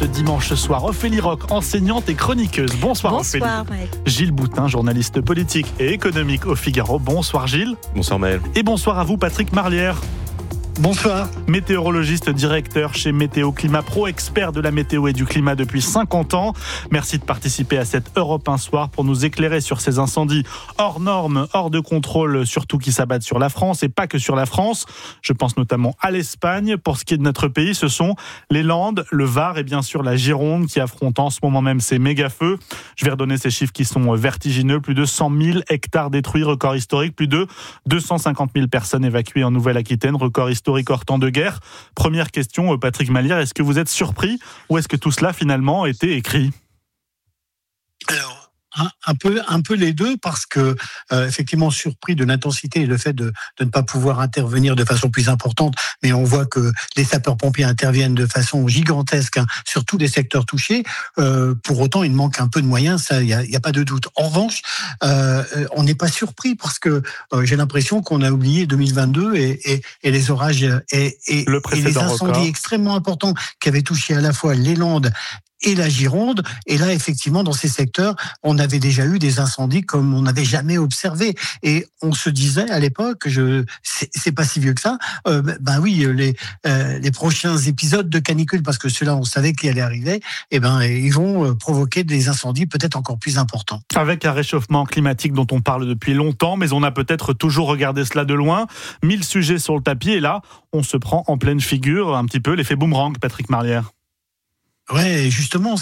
ce dimanche soir. Ophélie Roch, enseignante et chroniqueuse. Bonsoir Ophélie. Bonsoir Maël. Gilles Boutin, journaliste politique et économique au Figaro. Bonsoir Gilles. Bonsoir Maël. Et bonsoir à vous Patrick Marlière. Bonsoir. Météorologiste, directeur chez Météo Climat Pro, expert de la météo et du climat depuis 50 ans. Merci de participer à cette Europe 1 soir pour nous éclairer sur ces incendies hors normes, hors de contrôle, surtout qui s'abattent sur la France et pas que sur la France. Je pense notamment à l'Espagne. Pour ce qui est de notre pays, ce sont les Landes, le Var et bien sûr la Gironde qui affrontent en ce moment même ces méga-feux. Je vais redonner ces chiffres qui sont vertigineux. Plus de 100 000 hectares détruits, record historique. Plus de 250 000 personnes évacuées en Nouvelle-Aquitaine, record historique hors temps de guerre. Première question, Patrick Marlière, est-ce que vous êtes surpris ou est-ce que tout cela finalement a été écrit ? Alors, un peu les deux, parce que effectivement surpris de l'intensité et le fait de ne pas pouvoir intervenir de façon plus importante, mais on voit que les sapeurs-pompiers interviennent de façon gigantesque sur tous les secteurs touchés. Pour autant, il manque un peu de moyens, ça, il y a pas de doute. En revanche, on n'est pas surpris parce que j'ai l'impression qu'on a oublié 2022 et les orages et les incendies extrêmement importants qui avaient touché à la fois les Landes et la Gironde. Et là, effectivement, dans ces secteurs, on avait déjà eu des incendies comme on n'avait jamais observé. Et on se disait à l'époque, c'est pas si vieux que ça, les prochains épisodes de canicule, parce que ceux-là, on savait qu'ils allaient arriver, ils vont provoquer des incendies peut-être encore plus importants. Avec un réchauffement climatique dont on parle depuis longtemps, mais on a peut-être toujours regardé cela de loin. 1000 sujets sur le tapis, et là, on se prend en pleine figure un petit peu l'effet boomerang, Patrick Marlière. Ouais, justement,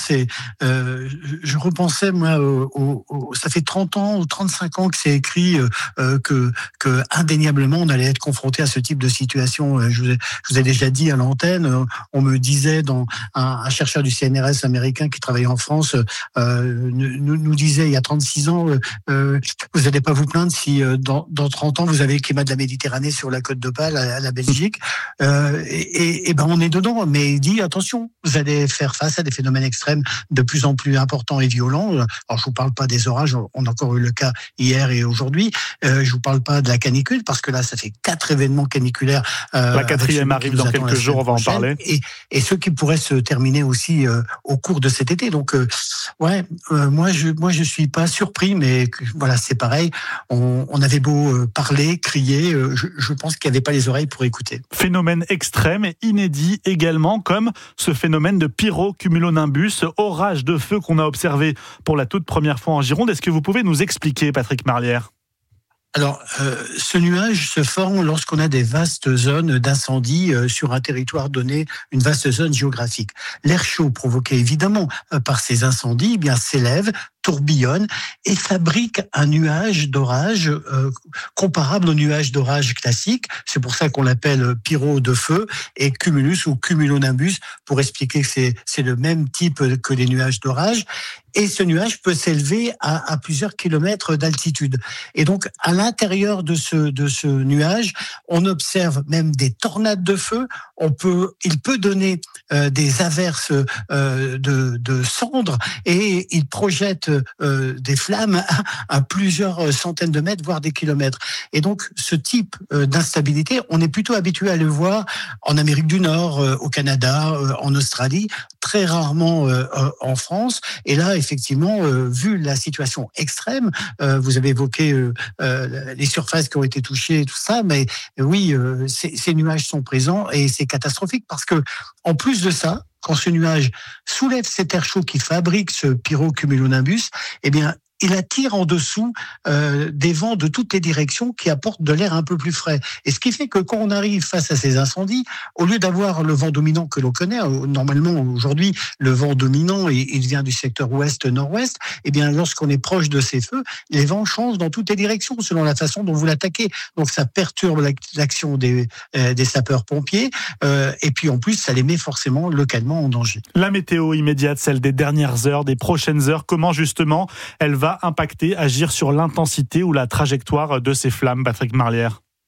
je repensais, moi, ça fait 30 ans ou 35 ans que c'est écrit que indéniablement on allait être confronté à ce type de situation. Je vous ai déjà dit à l'antenne, on me disait, un chercheur du CNRS américain qui travaillait en France, nous disait il y a 36 ans, vous n'allez pas vous plaindre si dans 30 ans vous avez le climat de la Méditerranée sur la côte d'Opale à la Belgique. On est dedans, mais il dit attention, vous allez faire face à des phénomènes extrêmes de plus en plus importants et violents. Alors, je vous parle pas des orages, on a encore eu le cas hier et aujourd'hui. Je vous parle pas de la canicule, parce que là, ça fait 4 événements caniculaires. La 4e arrive dans quelques jours, on va en parler. Et ceux qui pourraient se terminer aussi au cours de cet été. Donc, moi, je suis pas surpris, mais voilà, c'est pareil. On avait beau parler, crier, je pense qu'il n'y avait pas les oreilles pour écouter. Phénomène extrême et inédit également, comme ce phénomène de pyrocumulonimbus, orage de feu qu'on a observé pour la toute première fois en Gironde. Est-ce que vous pouvez nous expliquer, Patrick Marlière ? Alors, ce nuage se forme lorsqu'on a des vastes zones d'incendie sur un territoire donné, une vaste zone géographique. L'air chaud provoqué évidemment par ces incendies, s'élève, tourbillonne et fabrique un nuage d'orage comparable au nuage d'orage classique. C'est pour ça qu'on l'appelle pyro de feu, et cumulus ou cumulonimbus pour expliquer que c'est le même type que les nuages d'orage. Et ce nuage peut s'élever à plusieurs kilomètres d'altitude. Et donc, à l'intérieur de ce nuage, on observe même des tornades de feu. Il peut donner des averses de cendres, et il projette des flammes à plusieurs centaines de mètres, voire des kilomètres. Et donc, ce type d'instabilité, on est plutôt habitué à le voir en Amérique du Nord, au Canada, en Australie, très rarement en France. Et là, effectivement, vu la situation extrême, vous avez évoqué les surfaces qui ont été touchées et tout ça, mais oui, ces nuages sont présents et c'est catastrophique, parce que en plus de ça, quand ce nuage soulève cet air chaud qui fabrique ce pyrocumulonimbus, il attire en dessous des vents de toutes les directions qui apportent de l'air un peu plus frais. Et ce qui fait que quand on arrive face à ces incendies, au lieu d'avoir le vent dominant que l'on connaît, normalement aujourd'hui, le vent dominant, il vient du secteur ouest-nord-ouest, lorsqu'on est proche de ces feux, les vents changent dans toutes les directions selon la façon dont vous l'attaquez. Donc ça perturbe l'action des sapeurs-pompiers, et puis en plus, ça les met forcément localement en danger. La météo immédiate, celle des dernières heures, des prochaines heures, comment justement elle va impacter, agir sur l'intensité ou la trajectoire de ces flammes, Patrick Marlière ?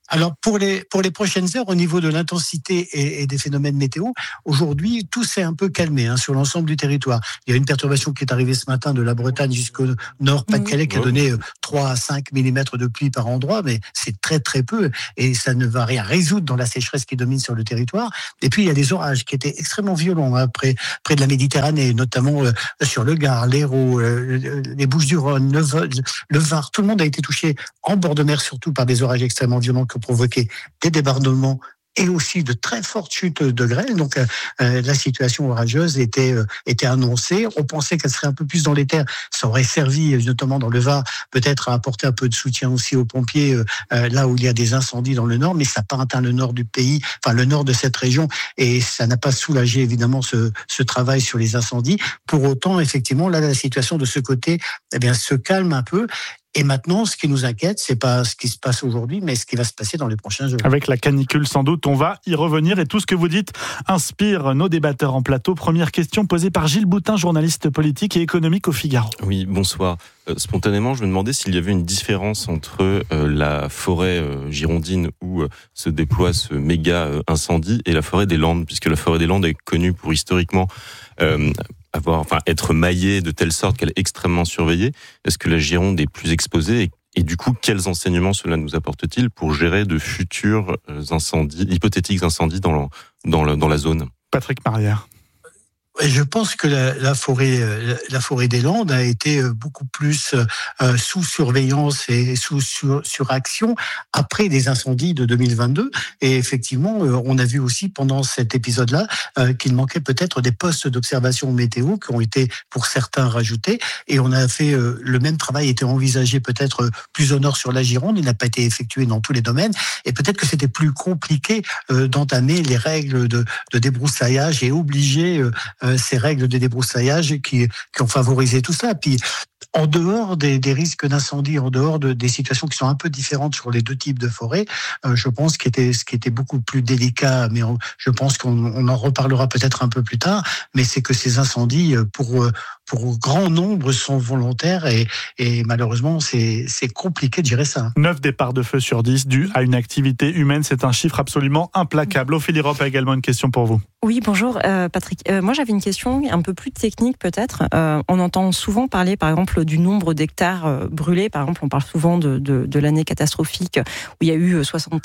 Alors pour les prochaines heures, au niveau de l'intensité et des phénomènes météo, aujourd'hui tout s'est un peu calmé sur l'ensemble du territoire. Il y a une perturbation qui est arrivée ce matin de la Bretagne jusqu'au nord Pas-de-Calais qui a donné 3 à 5 millimètres de pluie par endroit, mais c'est très très peu et ça ne va rien résoudre dans la sécheresse qui domine sur le territoire. Et puis il y a des orages qui étaient extrêmement violents près de la Méditerranée, notamment sur le Gard, l'Hérault, les Bouches-du-Rhône, le Var. Tout le monde a été touché en bord de mer, surtout par des orages extrêmement violents qui ont provoqué des débordements et aussi de très fortes chutes de grêle. Donc la situation orageuse était annoncée. On pensait qu'elle serait un peu plus dans les terres. Ça aurait servi, notamment dans le Var, peut-être à apporter un peu de soutien aussi aux pompiers, là où il y a des incendies dans le nord, mais ça n'a pas atteint le nord du pays, enfin le nord de cette région, et ça n'a pas soulagé évidemment ce travail sur les incendies. Pour autant, effectivement, là, la situation de ce côté, se calme un peu. Et maintenant, ce qui nous inquiète, c'est pas ce qui se passe aujourd'hui, mais ce qui va se passer dans les prochains jours. Avec la canicule, sans doute, on va y revenir. Et tout ce que vous dites inspire nos débatteurs en plateau. Première question posée par Gilles Boutin, journaliste politique et économique au Figaro. Oui, bonsoir. Spontanément, je me demandais s'il y avait une différence entre la forêt girondine où se déploie ce méga incendie et la forêt des Landes, puisque la forêt des Landes est connue pour historiquement être maillée de telle sorte qu'elle est extrêmement surveillée. Est-ce que la Gironde est plus exposée et du coup, quels enseignements cela nous apporte-t-il pour gérer de futurs hypothétiques incendies dans la zone ? Patrick Marière. Je pense que la forêt des Landes a été beaucoup plus sous surveillance et sur action après des incendies de 2022. Et effectivement, on a vu aussi pendant cet épisode-là qu'il manquait peut-être des postes d'observation météo qui ont été pour certains rajoutés. Et on a fait le même travail était envisagé peut-être plus au nord sur la Gironde. Il n'a pas été effectué dans tous les domaines. Et peut-être que c'était plus compliqué d'entamer les règles de débroussaillage et obliger ces règles de débroussaillage qui ont favorisé tout ça. Puis, en dehors des risques d'incendie, en dehors des situations qui sont un peu différentes sur les deux types de forêts, je pense ce qui était beaucoup plus délicat, mais je pense qu'on en reparlera peut-être un peu plus tard, mais c'est que ces incendies, pour grand nombre, sont volontaires et malheureusement, c'est compliqué de gérer ça. 9 départs de feu sur 10 dus à une activité humaine, c'est un chiffre absolument implacable. Ophélie Ropp a également une question pour vous. Oui, bonjour Patrick. Moi j'avais une question un peu plus technique peut-être. On entend souvent parler par exemple du nombre d'hectares brûlés. Par exemple, on parle souvent de l'année catastrophique où il y a eu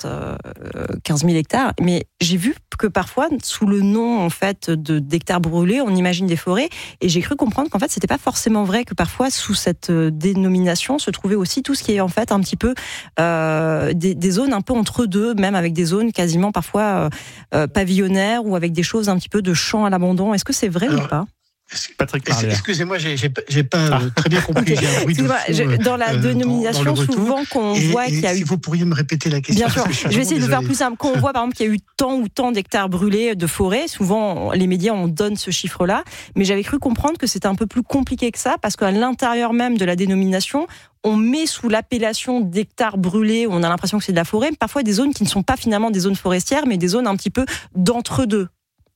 75 000 hectares. Mais j'ai vu que parfois, sous le nom en fait d'hectares brûlés, on imagine des forêts. Et j'ai cru comprendre qu'en fait, c'était pas forcément vrai, que parfois, sous cette dénomination, se trouvait aussi tout ce qui est en fait un petit peu des zones un peu entre deux, même avec des zones quasiment parfois pavillonnaires ou avec des choses un petit peu de champs à l'abandon. Est-ce que c'est vrai ou pas ? Patrick Marière. Excusez-moi, j'ai pas très bien compris. J'ai un bruit de fond, dans la dénomination, dans souvent qu'on voit qu'il y a eu... Si vous pourriez me répéter la question. Bien sûr, je vais essayer de faire plus simple. Quand on voit par exemple qu'il y a eu tant ou tant d'hectares brûlés de forêt, souvent les médias on donne ce chiffre-là, mais j'avais cru comprendre que c'était un peu plus compliqué que ça, parce qu'à l'intérieur même de la dénomination, on met sous l'appellation d'hectares brûlés, on a l'impression que c'est de la forêt, parfois des zones qui ne sont pas finalement des zones forestières, mais des zones un petit peu d'entre-deux.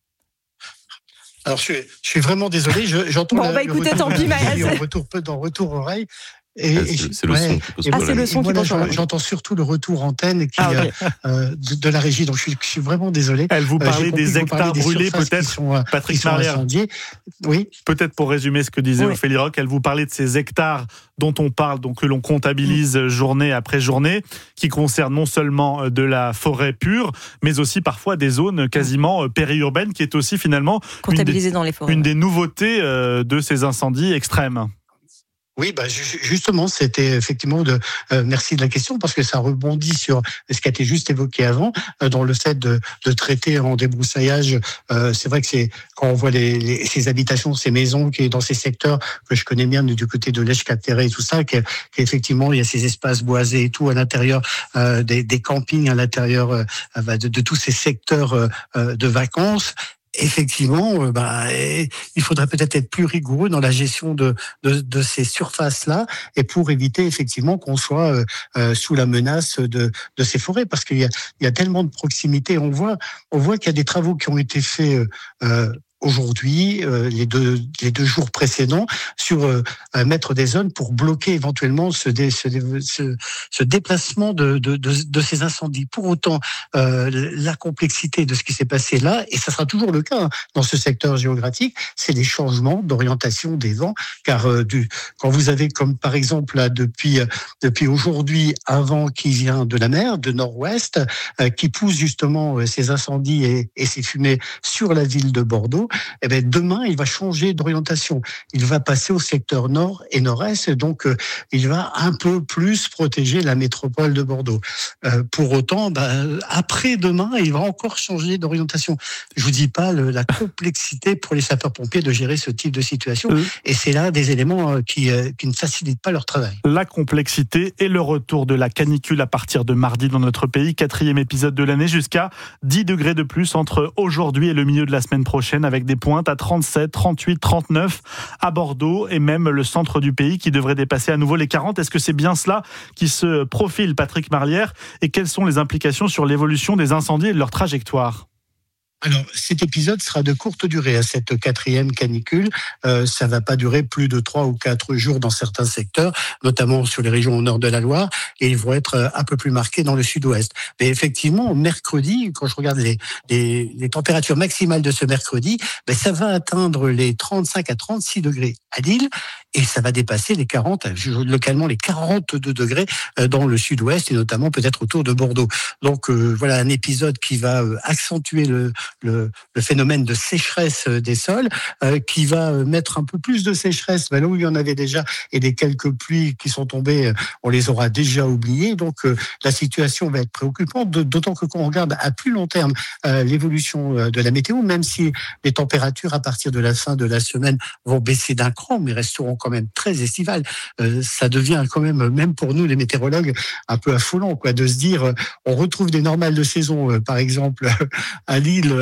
Alors, je suis vraiment désolé. J'entends. Bon, écoutez, tant pis, en retour oreille. C'est le son. C'est le son qui pose. J'entends surtout le retour antenne de la régie. Donc, je suis vraiment désolé. Elle vous parlait des hectares brûlés, peut-être, Patrick Marière. Oui. Peut-être pour résumer ce que disait Ophélie Ropp, elle vous parlait de ces hectares dont on parle, donc que l'on comptabilise journée après journée, qui concernent non seulement de la forêt pure, mais aussi parfois des zones quasiment périurbaines, qui est aussi finalement dans les forêts, une des nouveautés de ces incendies extrêmes. Oui, justement, c'était effectivement merci de la question, parce que ça rebondit sur ce qui a été juste évoqué avant, dans le fait de traiter en débroussaillage. C'est vrai que c'est quand on voit ces habitations, ces maisons qui est dans ces secteurs que je connais bien du côté de l'Èche-Cap-Terre et tout ça, qu'effectivement il y a ces espaces boisés et tout à l'intérieur, des campings à l'intérieur de tous ces secteurs de vacances. Effectivement, il faudrait peut-être être plus rigoureux dans la gestion de ces surfaces-là, et pour éviter effectivement qu'on soit sous la menace de ces forêts, parce qu'il y a tellement de proximité. On voit qu'il y a des travaux qui ont été faits aujourd'hui, les deux jours précédents, sur mettre des zones pour bloquer éventuellement ce déplacement de ces incendies. Pour autant, la complexité de ce qui s'est passé là, et ça sera toujours le cas dans ce secteur géographique, c'est les changements d'orientation des vents, car quand vous avez comme par exemple là, depuis aujourd'hui un vent qui vient de la mer, de nord-ouest, qui pousse justement ces incendies et ces fumées sur la ville de Bordeaux, eh bien, demain il va changer d'orientation. Il va passer au secteur nord et nord-est, donc il va un peu plus protéger la métropole de Bordeaux. Pour autant, après-demain, il va encore changer d'orientation. Je vous dis pas la complexité pour les sapeurs-pompiers de gérer ce type de situation, et c'est là des éléments qui ne facilitent pas leur travail. La complexité et le retour de la canicule à partir de mardi dans notre pays, 4e épisode de l'année, jusqu'à 10 degrés de plus entre aujourd'hui et le milieu de la semaine prochaine, avec des pointes à 37, 38, 39 à Bordeaux et même le centre du pays qui devrait dépasser à nouveau les 40. Est-ce que c'est bien cela qui se profile, Patrick Marlière, et quelles sont les implications sur l'évolution des incendies et de leur trajectoire ? Alors, cet épisode sera de courte durée, à cette 4e canicule. Ça va pas durer plus de 3 ou 4 jours dans certains secteurs, notamment sur les régions au nord de la Loire, et ils vont être un peu plus marqués dans le sud-ouest. Mais effectivement, mercredi, quand je regarde les températures maximales de ce mercredi, ça va atteindre les 35 à 36 degrés à Lille, et ça va dépasser les 40, localement les 42 degrés dans le sud-ouest, et notamment peut-être autour de Bordeaux. Donc voilà un épisode qui va accentuer le phénomène de sécheresse des sols, qui va mettre un peu plus de sécheresse là où il y en avait déjà, et des quelques pluies qui sont tombées, on les aura déjà oubliées. Donc la situation va être préoccupante, d'autant que quand on regarde à plus long terme l'évolution de la météo, même si les températures à partir de la fin de la semaine vont baisser d'un cran, mais resteront quand même très estivales, ça devient quand même pour nous les météorologues, un peu affolant, de se dire on retrouve des normales de saison, par exemple à Lille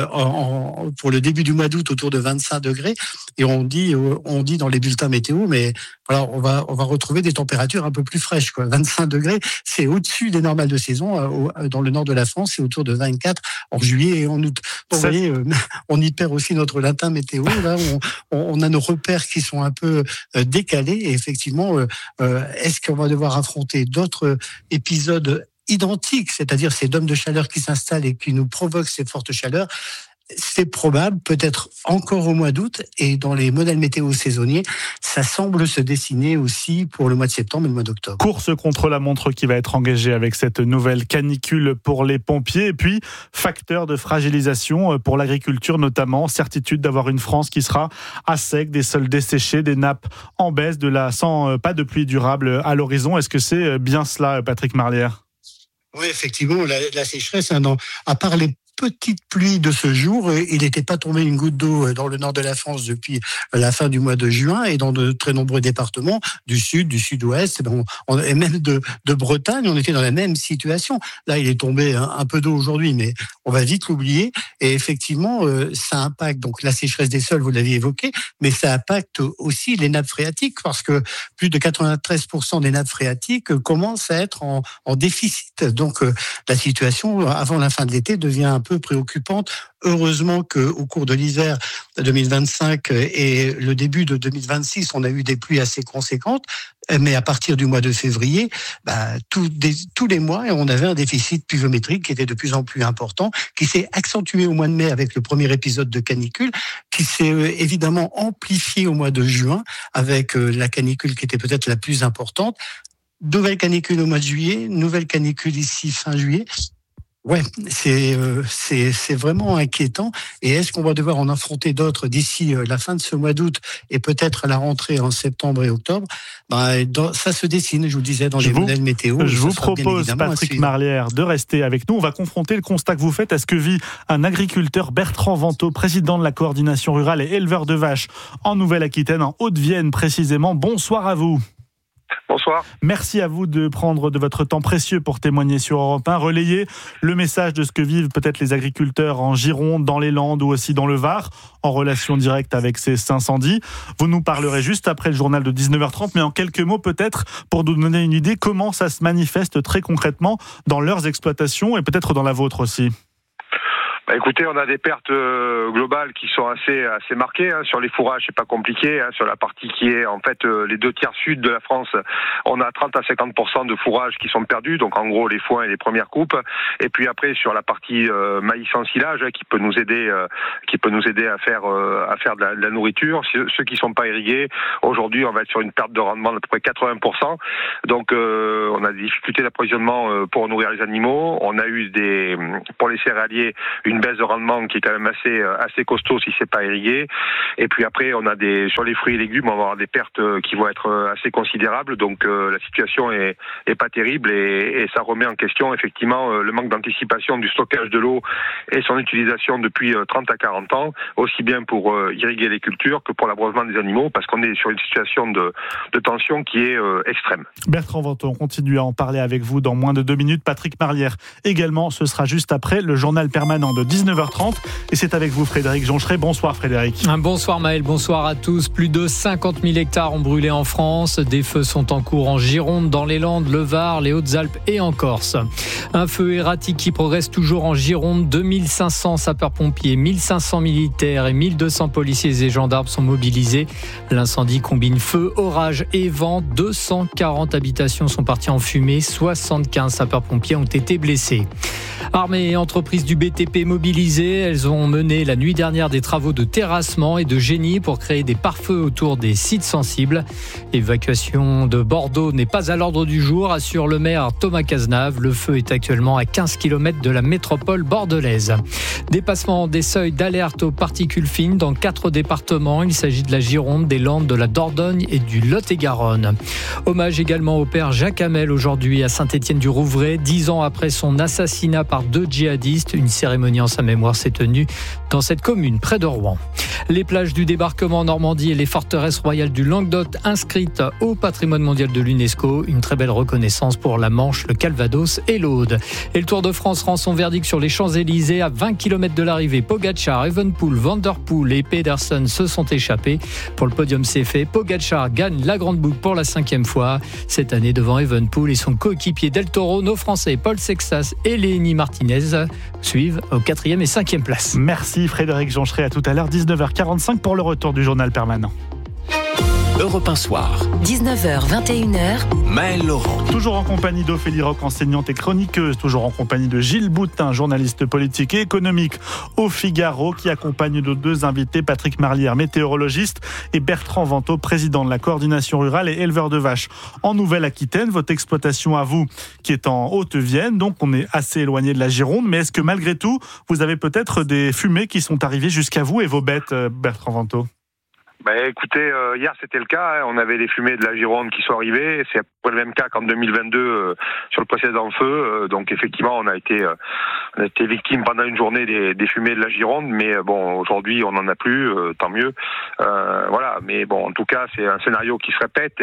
pour le début du mois d'août autour de 25 degrés, et on dit dans les bulletins météo, mais voilà, on va retrouver des températures un peu plus fraîches, 25 degrés, c'est au-dessus des normales de saison. Dans le nord de la France, c'est autour de 24 en juillet et en août. Donc, vous voyez, on y perd aussi notre latin météo. Là, on a nos repères qui sont un peu décalés, et effectivement, est-ce qu'on va devoir affronter d'autres épisodes identiques, c'est-à-dire ces dômes de chaleur qui s'installent et qui nous provoquent ces fortes chaleurs? C'est probable, peut-être encore au mois d'août, et dans les modèles météo saisonniers, ça semble se dessiner aussi pour le mois de septembre et le mois d'octobre. Course contre la montre qui va être engagée avec cette nouvelle canicule pour les pompiers, et puis facteur de fragilisation pour l'agriculture notamment, certitude d'avoir une France qui sera à sec, des sols desséchés, des nappes en baisse, sans pas de pluie durable à l'horizon. Est-ce que c'est bien cela, Patrick Marlière ? Oui, effectivement, la sécheresse, à part les petites pluies de ce jour, il n'était pas tombé une goutte d'eau dans le nord de la France depuis la fin du mois de juin, et dans de très nombreux départements du sud, du sud-ouest, et même de Bretagne, on était dans la même situation. Là, il est tombé un peu d'eau aujourd'hui, mais on va vite l'oublier. Et effectivement, ça impacte donc la sécheresse des sols, vous l'aviez évoqué, mais ça impacte aussi les nappes phréatiques, parce que plus de 93% des nappes phréatiques commencent à être en déficit. Donc la situation avant la fin de l'été devient un peu préoccupante. Heureusement qu'au cours de l'hiver 2025 et le début de 2026, on a eu des pluies assez conséquentes. Mais à partir du mois de février, tous les mois, on avait un déficit pluviométrique qui était de plus en plus important, qui s'est accentué au mois de mai avec le premier épisode de canicule, qui s'est évidemment amplifié au mois de juin avec la canicule qui était peut-être la plus importante. Nouvelle canicule au mois de juillet, nouvelle canicule ici fin juillet. Ouais, c'est vraiment inquiétant. Et est-ce qu'on va devoir en affronter d'autres d'ici la fin de ce mois d'août et peut-être à la rentrée en septembre et octobre? Ça se dessine, je vous le disais, dans les modèles météo. Je vous propose, Patrick Marlière, de rester avec nous. On va confronter le constat que vous faites à ce que vit un agriculteur, Bertrand Venteau, président de la coordination rurale et éleveur de vaches en Nouvelle-Aquitaine, en Haute-Vienne précisément. Bonsoir à vous. Bonsoir. Merci à vous de prendre de votre temps précieux pour témoigner sur Europe 1, relayer le message de ce que vivent peut-être les agriculteurs en Gironde, dans les Landes ou aussi dans le Var, en relation directe avec ces incendies. Vous nous parlerez juste après le journal de 19h30, mais en quelques mots peut-être pour nous donner une idée comment ça se manifeste très concrètement dans leurs exploitations et peut-être dans la vôtre aussi. Écoutez, on a des pertes globales qui sont assez marquées. Sur les fourrages, c'est pas compliqué. Sur la partie qui est en fait les 2/3 sud de la France, on a 30 à 50% de fourrages qui sont perdus. Donc en gros les foins et les premières coupes. Et puis après sur la partie maïs ensilage qui peut nous aider à faire de la nourriture. Ceux qui sont pas irrigués, aujourd'hui on va être sur une perte de rendement d'à peu près 80%. Donc on a des difficultés d'approvisionnement pour nourrir les animaux. On a eu pour les céréaliers une baisse de rendement qui est quand même assez costaud si c'est pas irrigué. Et puis après, on a sur les fruits et légumes, on va avoir des pertes qui vont être assez considérables. Donc la situation est pas terrible et ça remet en question effectivement le manque d'anticipation du stockage de l'eau et son utilisation depuis 30 à 40 ans, aussi bien pour irriguer les cultures que pour l'abreuvement des animaux, parce qu'on est sur une situation de tension qui est extrême. Bertrand Vantaux, on continue à en parler avec vous dans moins de 2 minutes. Patrick Marlière également, ce sera juste après le journal permanent de 19h30 et c'est avec vous Frédéric Joncheret. Bonsoir Frédéric. Bonsoir Maël, bonsoir à tous. Plus de 50 000 hectares ont brûlé en France. Des feux sont en cours en Gironde, dans les Landes, le Var, les Hautes-Alpes et en Corse. Un feu erratique qui progresse toujours en Gironde. 2500 sapeurs-pompiers, 1500 militaires et 1200 policiers et gendarmes sont mobilisés. L'incendie combine feu, orage et vent. 240 habitations sont parties en fumée. 75 sapeurs-pompiers ont été blessés. Armée et entreprises du BTP mobilisées, elles ont mené la nuit dernière des travaux de terrassement et de génie pour créer des pare-feux autour des sites sensibles. L'évacuation de Bordeaux n'est pas à l'ordre du jour, assure le maire Thomas Cazenave. Le feu est actuellement à 15 km de la métropole bordelaise. Dépassement des seuils d'alerte aux particules fines dans 4 départements. Il s'agit de la Gironde, des Landes, de la Dordogne et du Lot-et-Garonne. Hommage également au père Jacques Hamel aujourd'hui à Saint-Étienne-du-Rouvray, 10 ans après son assassinat par 2 djihadistes. Une cérémonie en sa mémoire s'est tenue dans cette commune près de Rouen. Les plages du débarquement en Normandie et les forteresses royales du Languedoc inscrites au patrimoine mondial de l'UNESCO. Une très belle reconnaissance pour la Manche, le Calvados et l'Aude. Et le Tour de France rend son verdict sur les Champs-Élysées à 20 km de l'arrivée. Pogačar, Evenepoel, Van der Poel et Pedersen se sont échappés. Pour le podium, c'est fait. Pogačar gagne la Grande Boucle pour la 5e fois. Cette année devant Evenepoel et son coéquipier Del Toro, nos Français Paul Sexas et Léonie Martinez suivent aux 4e et 5e places. Merci Frédéric Joncheret, à tout à l'heure 19h45 pour le retour du journal permanent. Europe 1 Soir. 19h, 21h. Maël Laurent. Toujours en compagnie d'Ophélie Roch, enseignante et chroniqueuse. Toujours en compagnie de Gilles Boutin, journaliste politique et économique au Figaro, qui accompagne nos 2 invités, Patrick Marlière, météorologiste, et Bertrand Vantaux, président de la coordination rurale et éleveur de vaches en Nouvelle-Aquitaine. Votre exploitation à vous, qui est en Haute-Vienne, donc on est assez éloigné de la Gironde. Mais est-ce que malgré tout, vous avez peut-être des fumées qui sont arrivées jusqu'à vous et vos bêtes, Bertrand Vantaux? Écoutez, hier c'était le cas, on avait les fumées de la Gironde qui sont arrivées, c'est à peu près le même cas qu'en 2022 sur le précédent feu, donc effectivement on a été victime pendant une journée des fumées de la Gironde, mais bon aujourd'hui on n'en a plus, tant mieux, voilà, mais bon en tout cas c'est un scénario qui se répète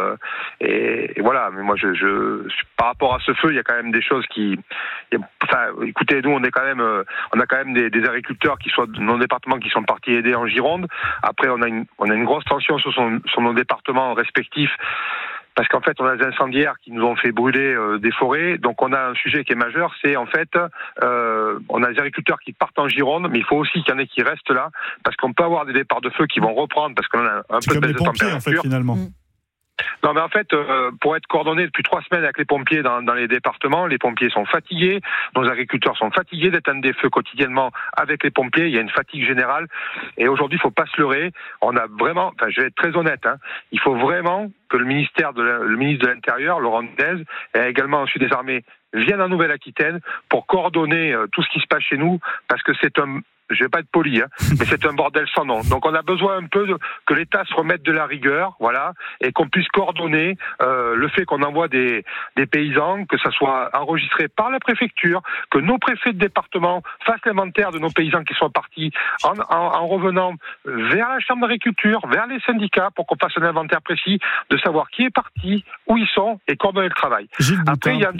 et voilà, mais moi je par rapport à ce feu il y a quand même des choses écoutez, nous on a quand même des agriculteurs qui sont dans nos départements qui sont partis aider en Gironde. Après on a une grosse tension sur nos départements respectifs parce qu'en fait on a des incendiaires qui nous ont fait brûler des forêts, donc on a un sujet qui est majeur, c'est en fait on a des agriculteurs qui partent en Gironde, mais il faut aussi qu'il y en ait qui restent là parce qu'on peut avoir des départs de feu qui vont reprendre parce qu'on a un peu de baisse de température. En fait, finalement. Non, mais en fait, pour être coordonné depuis 3 semaines avec les pompiers dans les départements, les pompiers sont fatigués, nos agriculteurs sont fatigués d'éteindre des feux quotidiennement avec les pompiers. Il y a une fatigue générale. Et aujourd'hui, il faut pas se leurrer. On a vraiment, je vais être très honnête, il faut vraiment que le ministre de l'Intérieur, Laurent Nunez, et également ensuite des armées, viennent en Nouvelle-Aquitaine pour coordonner tout ce qui se passe chez nous, parce que je vais pas être poli, mais c'est un bordel sans nom. Donc on a besoin un peu que l'État se remette de la rigueur, voilà, et qu'on puisse coordonner le fait qu'on envoie des paysans, que ça soit enregistré par la préfecture, que nos préfets de département fassent l'inventaire de nos paysans qui sont partis en revenant vers la chambre d'agriculture, vers les syndicats, pour qu'on fasse un inventaire précis de savoir qui est parti, où ils sont et coordonner le travail. Après, il y a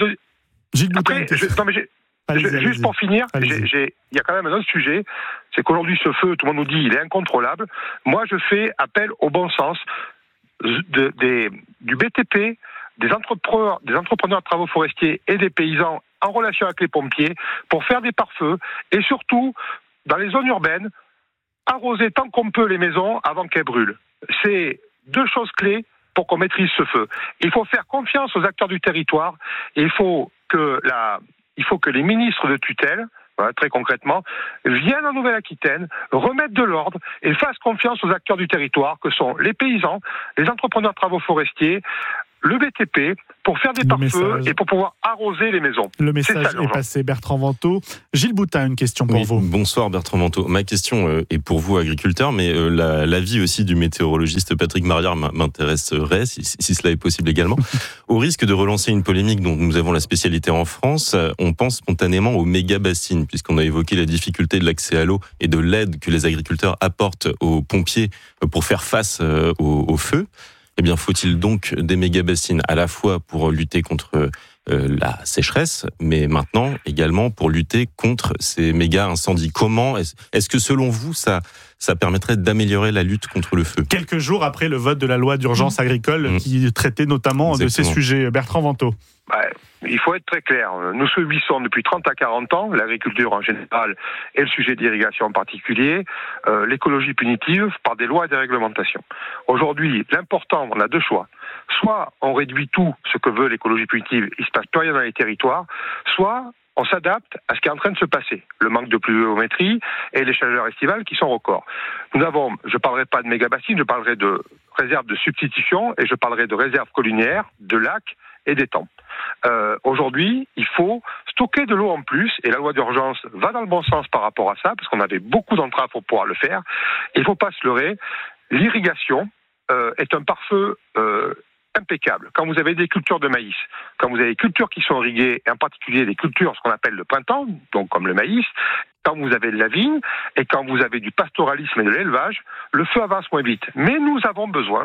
juste pour finir, il y a quand même un autre sujet, c'est qu'aujourd'hui ce feu, tout le monde nous dit, il est incontrôlable. Moi, je fais appel au bon sens du BTP, des entrepreneurs de travaux forestiers et des paysans en relation avec les pompiers pour faire des pare-feux et surtout, dans les zones urbaines, arroser tant qu'on peut les maisons avant qu'elles brûlent. C'est 2 choses clés pour qu'on maîtrise ce feu. Il faut faire confiance aux acteurs du territoire et il faut que les ministres de tutelle, très concrètement, viennent en Nouvelle-Aquitaine, remettent de l'ordre et fassent confiance aux acteurs du territoire que sont les paysans, les entrepreneurs de travaux forestiers, le BTP, pour faire des pare-feux et pour pouvoir arroser les maisons. Le message est passé, Bertrand Vantaux. Gilles Boutin, une question pour vous. Bonsoir Bertrand Vantaux. Ma question est pour vous, agriculteur, mais l'avis aussi du météorologiste Patrick Mariard m'intéresserait, si cela est possible également. Au risque de relancer une polémique dont nous avons la spécialité en France, on pense spontanément aux méga-bassines, puisqu'on a évoqué la difficulté de l'accès à l'eau et de l'aide que les agriculteurs apportent aux pompiers pour faire face au feu. Eh bien, faut-il donc des méga-bassines à la fois pour lutter contre la sécheresse, mais maintenant également pour lutter contre ces méga-incendies? Comment est-ce que selon vous, ça permettrait d'améliorer la lutte contre le feu? Quelques jours après le vote de la loi d'urgence agricole qui traitait notamment de ces sujets. Bertrand Vantaux. Il faut être très clair. Nous subissons depuis 30 à 40 ans, l'agriculture en général et le sujet d'irrigation en particulier, l'écologie punitive par des lois et des réglementations. Aujourd'hui, l'important, on a 2 choix. Soit on réduit tout ce que veut l'écologie punitive, il ne se passe plus rien dans les territoires, soit on s'adapte à ce qui est en train de se passer. Le manque de pluviométrie et les chaleurs estivales qui sont records. Je ne parlerai pas de méga-bassines, je parlerai de réserves de substitution et je parlerai de réserves collinières, de lacs et d'étangs. Aujourd'hui, il faut stocker de l'eau en plus et la loi d'urgence va dans le bon sens par rapport à ça parce qu'on avait beaucoup d'entraves pour pouvoir le faire. Il ne faut pas se leurrer. L'irrigation est un pare-feu impeccable. Quand vous avez des cultures de maïs, quand vous avez des cultures qui sont irriguées, et en particulier des cultures, ce qu'on appelle le printemps, donc comme le maïs, quand vous avez de la vigne et quand vous avez du pastoralisme et de l'élevage, le feu avance moins vite. Mais nous avons besoin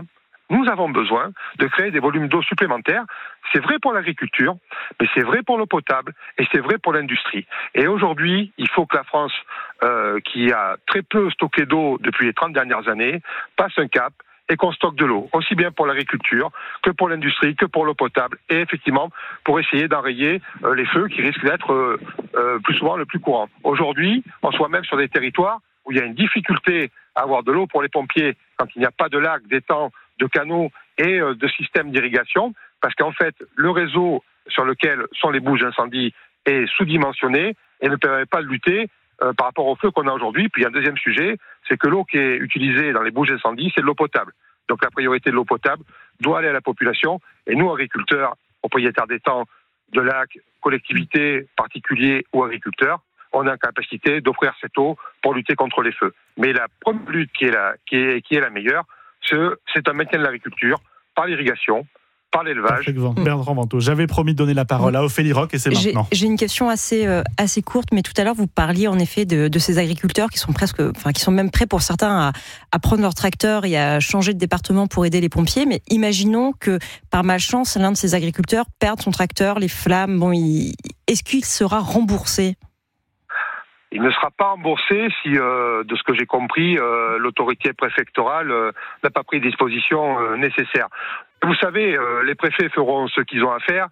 de créer des volumes d'eau supplémentaires. C'est vrai pour l'agriculture, mais c'est vrai pour l'eau potable et c'est vrai pour l'industrie. Et aujourd'hui, il faut que la France, qui a très peu stocké d'eau depuis les 30 dernières années, passe un cap et qu'on stocke de l'eau, aussi bien pour l'agriculture que pour l'industrie, que pour l'eau potable, et effectivement pour essayer d'enrayer les feux qui risquent d'être plus souvent le plus courant. Aujourd'hui, on soit même sur des territoires où il y a une difficulté à avoir de l'eau pour les pompiers quand il n'y a pas de lacs, d'étangs, de canaux et de systèmes d'irrigation, parce qu'en fait, le réseau sur lequel sont les bouches d'incendie est sous-dimensionné et ne permet pas de lutter par rapport au feu qu'on a aujourd'hui. Puis il y a un deuxième sujet, c'est que l'eau qui est utilisée dans les bouches d'incendie, c'est de l'eau potable. Donc la priorité de l'eau potable doit aller à la population. Et nous, agriculteurs, propriétaires d'étangs, de lacs, collectivités, particuliers ou agriculteurs, on a la capacité d'offrir cette eau pour lutter contre les feux. Mais la première lutte qui est la meilleure, c'est un maintien de l'agriculture par l'irrigation, par l'élevage. Bertrand Vantaux, j'avais promis de donner la parole à Ophélie Roch et c'est maintenant. J'ai une question assez courte, mais tout à l'heure vous parliez en effet de ces agriculteurs qui sont même prêts pour certains à prendre leur tracteur et à changer de département pour aider les pompiers. Mais imaginons que par malchance l'un de ces agriculteurs perde son tracteur, les flammes. Est-ce qu'il sera remboursé? Il ne sera pas remboursé si, de ce que j'ai compris, l'autorité préfectorale n'a pas pris les dispositions nécessaires. Vous savez, les préfets feront ce qu'ils ont à faire.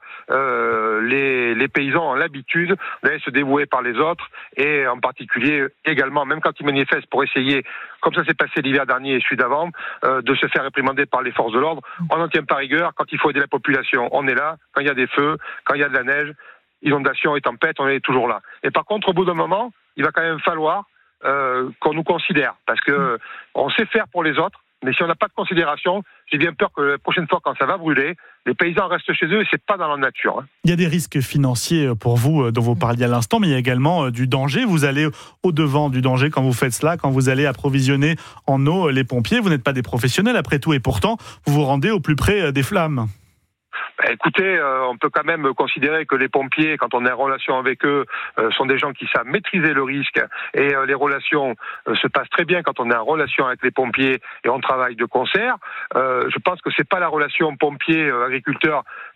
Les paysans ont l'habitude d'aller se dévouer par les autres et en particulier également, même quand ils manifestent pour essayer, comme ça s'est passé l'hiver dernier et celui d'avant, de se faire réprimander par les forces de l'ordre. On n'en tient pas rigueur. Quand il faut aider la population, on est là. Quand il y a des feux, quand il y a de la neige, inondations et tempêtes, on est toujours là. Et par contre, au bout d'un moment, il va quand même falloir qu'on nous considère, parce que on sait faire pour les autres, mais si on n'a pas de considération, j'ai bien peur que la prochaine fois, quand ça va brûler, les paysans restent chez eux et c'est pas dans leur nature. Il y a des risques financiers pour vous, dont vous parliez à l'instant, mais il y a également du danger. Vous allez au-devant du danger quand vous faites cela, quand vous allez approvisionner en eau les pompiers. Vous n'êtes pas des professionnels après tout, et pourtant, vous vous rendez au plus près des flammes. Écoutez, on peut quand même considérer que les pompiers, quand on est en relation avec eux, sont des gens qui savent maîtriser le risque et les relations se passent très bien quand on est en relation avec les pompiers et on travaille de concert. Je pense que c'est pas la relation pompier-agriculteur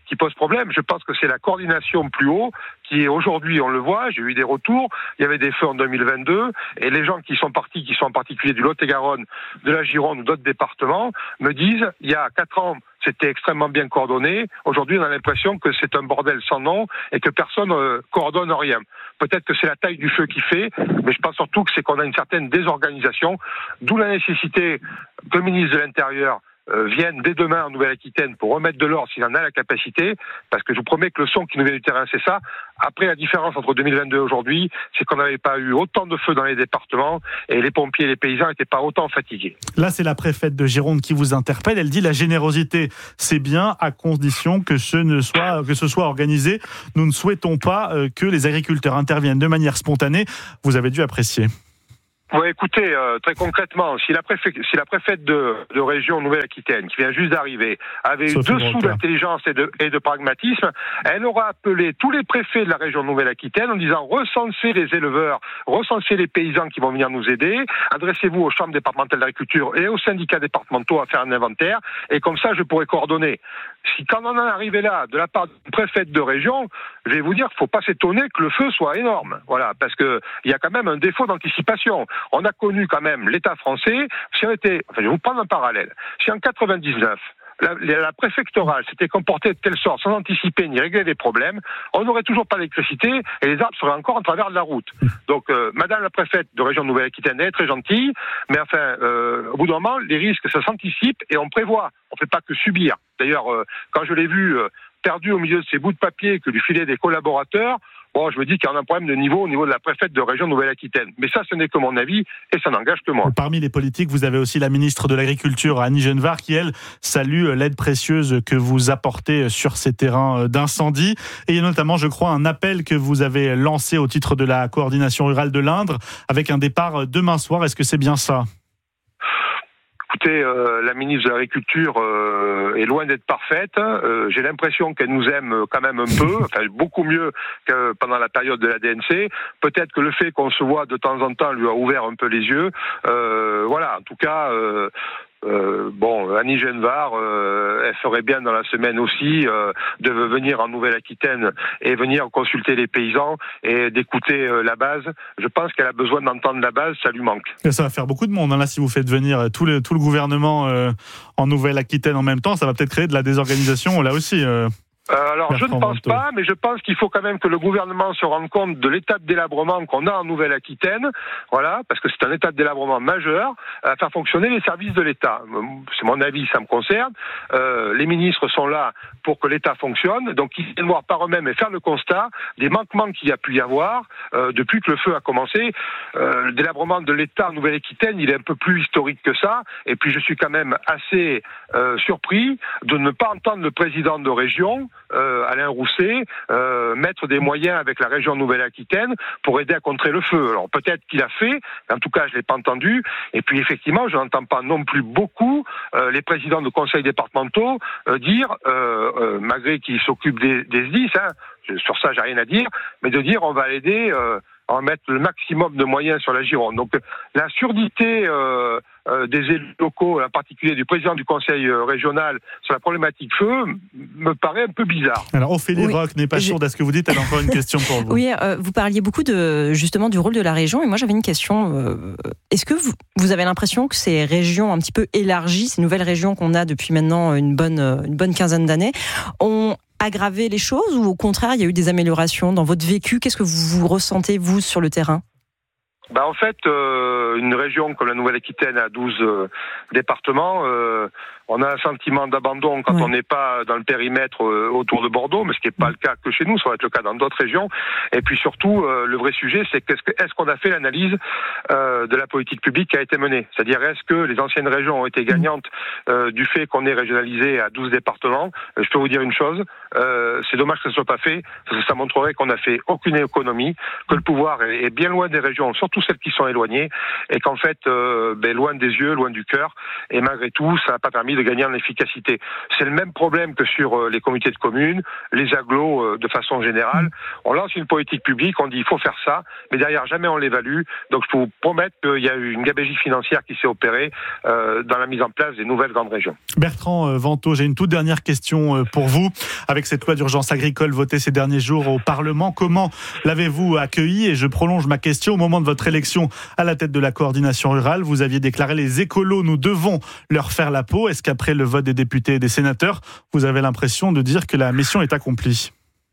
qui pose problème. Je pense que c'est la coordination plus haut qui est aujourd'hui, on le voit, j'ai eu des retours, il y avait des feux en 2022, et les gens qui sont partis, qui sont en particulier du Lot-et-Garonne, de la Gironde ou d'autres départements, me disent, il y a 4 ans, c'était extrêmement bien coordonné. Aujourd'hui, on a l'impression que c'est un bordel sans nom et que personne coordonne rien. Peut-être que c'est la taille du feu qui fait, mais je pense surtout que c'est qu'on a une certaine désorganisation, d'où la nécessité que le ministre de l'Intérieur vienne dès demain en Nouvelle-Aquitaine pour remettre de l'ordre s'il en a la capacité, parce que je vous promets que le son qui nous vient du terrain, c'est ça. Après, la différence entre 2022 et aujourd'hui, c'est qu'on n'avait pas eu autant de feux dans les départements et les pompiers et les paysans n'étaient pas autant fatigués. Là, c'est la préfète de Gironde qui vous interpelle. Elle dit la générosité, c'est bien à condition que ce soit organisé. Nous ne souhaitons pas que les agriculteurs interviennent de manière spontanée. Vous avez dû apprécier. Oui, écoutez, très concrètement, si la préfète de région Nouvelle-Aquitaine, qui vient juste d'arriver, avait eu 2 sous d'intelligence et de pragmatisme, elle aura appelé tous les préfets de la région Nouvelle-Aquitaine en disant recensez les éleveurs, recensez les paysans qui vont venir nous aider, adressez-vous aux chambres départementales d'agriculture et aux syndicats départementaux à faire un inventaire, et comme ça je pourrai coordonner. Si quand on en est arrivé là, de la part d'une préfète de région, je vais vous dire qu'il ne faut pas s'étonner que le feu soit énorme. Voilà, parce que il y a quand même un défaut d'anticipation. On a connu quand même l'État français. Je vais vous prendre un parallèle. Si en 99, la préfectorale s'était comportée de telle sorte, sans anticiper ni régler les problèmes, on n'aurait toujours pas d'électricité et les arbres seraient encore en travers de la route. Donc, Madame la préfète de région Nouvelle-Aquitaine est très gentille, mais enfin, au bout d'un moment, les risques, ça s'anticipe et on prévoit. On ne fait pas que subir. D'ailleurs, quand je l'ai vu perdu au milieu de ces bouts de papier que lui filaient des collaborateurs, bon, je me dis qu'il y a un problème de niveau au niveau de la préfète de région Nouvelle-Aquitaine. Mais ça, ce n'est que mon avis et ça n'engage que moi. Parmi les politiques, vous avez aussi la ministre de l'Agriculture, Annie Genevard, qui, elle, salue l'aide précieuse que vous apportez sur ces terrains d'incendie. Et il y a notamment, je crois, un appel que vous avez lancé au titre de la coordination rurale de l'Indre, avec un départ demain soir. Est-ce que c'est bien ça ? Écoutez, la ministre de l'Agriculture est loin d'être parfaite. J'ai l'impression qu'elle nous aime quand même un peu, enfin beaucoup mieux que pendant la période de la DNC. Peut-être que le fait qu'on se voit de temps en temps lui a ouvert un peu les yeux. Voilà, en tout cas... Annie Genevard, elle ferait bien dans la semaine aussi de venir en Nouvelle-Aquitaine et venir consulter les paysans et d'écouter la base. Je pense qu'elle a besoin d'entendre la base, ça lui manque. Et ça va faire beaucoup de monde, là, si vous faites venir tout le gouvernement en Nouvelle-Aquitaine en même temps, ça va peut-être créer de la désorganisation là aussi. Alors, je ne pense pas, mais je pense qu'il faut quand même que le gouvernement se rende compte de l'état de délabrement qu'on a en Nouvelle-Aquitaine, voilà, parce que c'est un état de délabrement majeur, à faire fonctionner les services de l'État. C'est mon avis, ça me concerne. Les ministres sont là pour que l'État fonctionne, donc ils viennent voir par eux-mêmes et faire le constat des manquements qu'il y a pu y avoir depuis que le feu a commencé. Le délabrement de l'État en Nouvelle-Aquitaine, il est un peu plus historique que ça, et puis je suis quand même assez surpris de ne pas entendre le président de région, Alain Rousset, mettre des moyens avec la région Nouvelle-Aquitaine pour aider à contrer le feu. Alors peut-être qu'il a fait, en tout cas je ne l'ai pas entendu, et puis effectivement je n'entends pas non plus beaucoup les présidents de conseils départementaux dire, malgré qu'ils s'occupent des SDIS, sur ça j'ai rien à dire, mais de dire on va aider, on va mettre le maximum de moyens sur la Gironde. Donc la surdité des élus locaux, en particulier du président du conseil régional, sur la problématique feu, me paraît un peu bizarre. Alors Ophélie Roch n'est pas sourde à ce que vous dites, elle a encore une question pour vous. Oui, vous parliez beaucoup justement du rôle de la région, et moi j'avais une question. Est-ce que vous avez l'impression que ces régions un petit peu élargies, ces nouvelles régions qu'on a depuis maintenant une bonne quinzaine d'années, ont aggravé les choses, ou au contraire il y a eu des améliorations dans votre vécu? Qu'est-ce que vous ressentez, vous, sur le terrain? En fait, une région comme la Nouvelle-Aquitaine a 12 départements, on a un sentiment d'abandon quand on n'est pas dans le périmètre autour de Bordeaux, mais ce qui n'est pas le cas que chez nous, ça va être le cas dans d'autres régions. Et puis surtout, le vrai sujet, c'est est-ce qu'on a fait l'analyse de la politique publique qui a été menée? C'est-à-dire, est-ce que les anciennes régions ont été gagnantes du fait qu'on ait régionalisé à 12 départements? Je peux vous dire une chose, c'est dommage que ça ne soit pas fait, parce que ça montrerait qu'on n'a fait aucune économie, que le pouvoir est bien loin des régions, surtout celles qui sont éloignées, et qu'en fait, loin des yeux, loin du cœur, et malgré tout, ça n'a pas permis de gagner en efficacité. C'est le même problème que sur les comités de communes, les agglos de façon générale. On lance une politique publique, on dit il faut faire ça, mais derrière jamais on l'évalue. Donc je peux vous promettre qu'il y a eu une gabegie financière qui s'est opérée dans la mise en place des nouvelles grandes régions. Bertrand Vantaux, j'ai une toute dernière question pour vous. Avec cette loi d'urgence agricole votée ces derniers jours au Parlement, comment l'avez-vous accueillie? Et je prolonge ma question. Au moment de votre élection à la tête de la coordination rurale, vous aviez déclaré les écolos, nous devons leur faire la peau. Est-ce qu'après le vote des députés et des sénateurs, vous avez l'impression de dire que la mission est accomplie?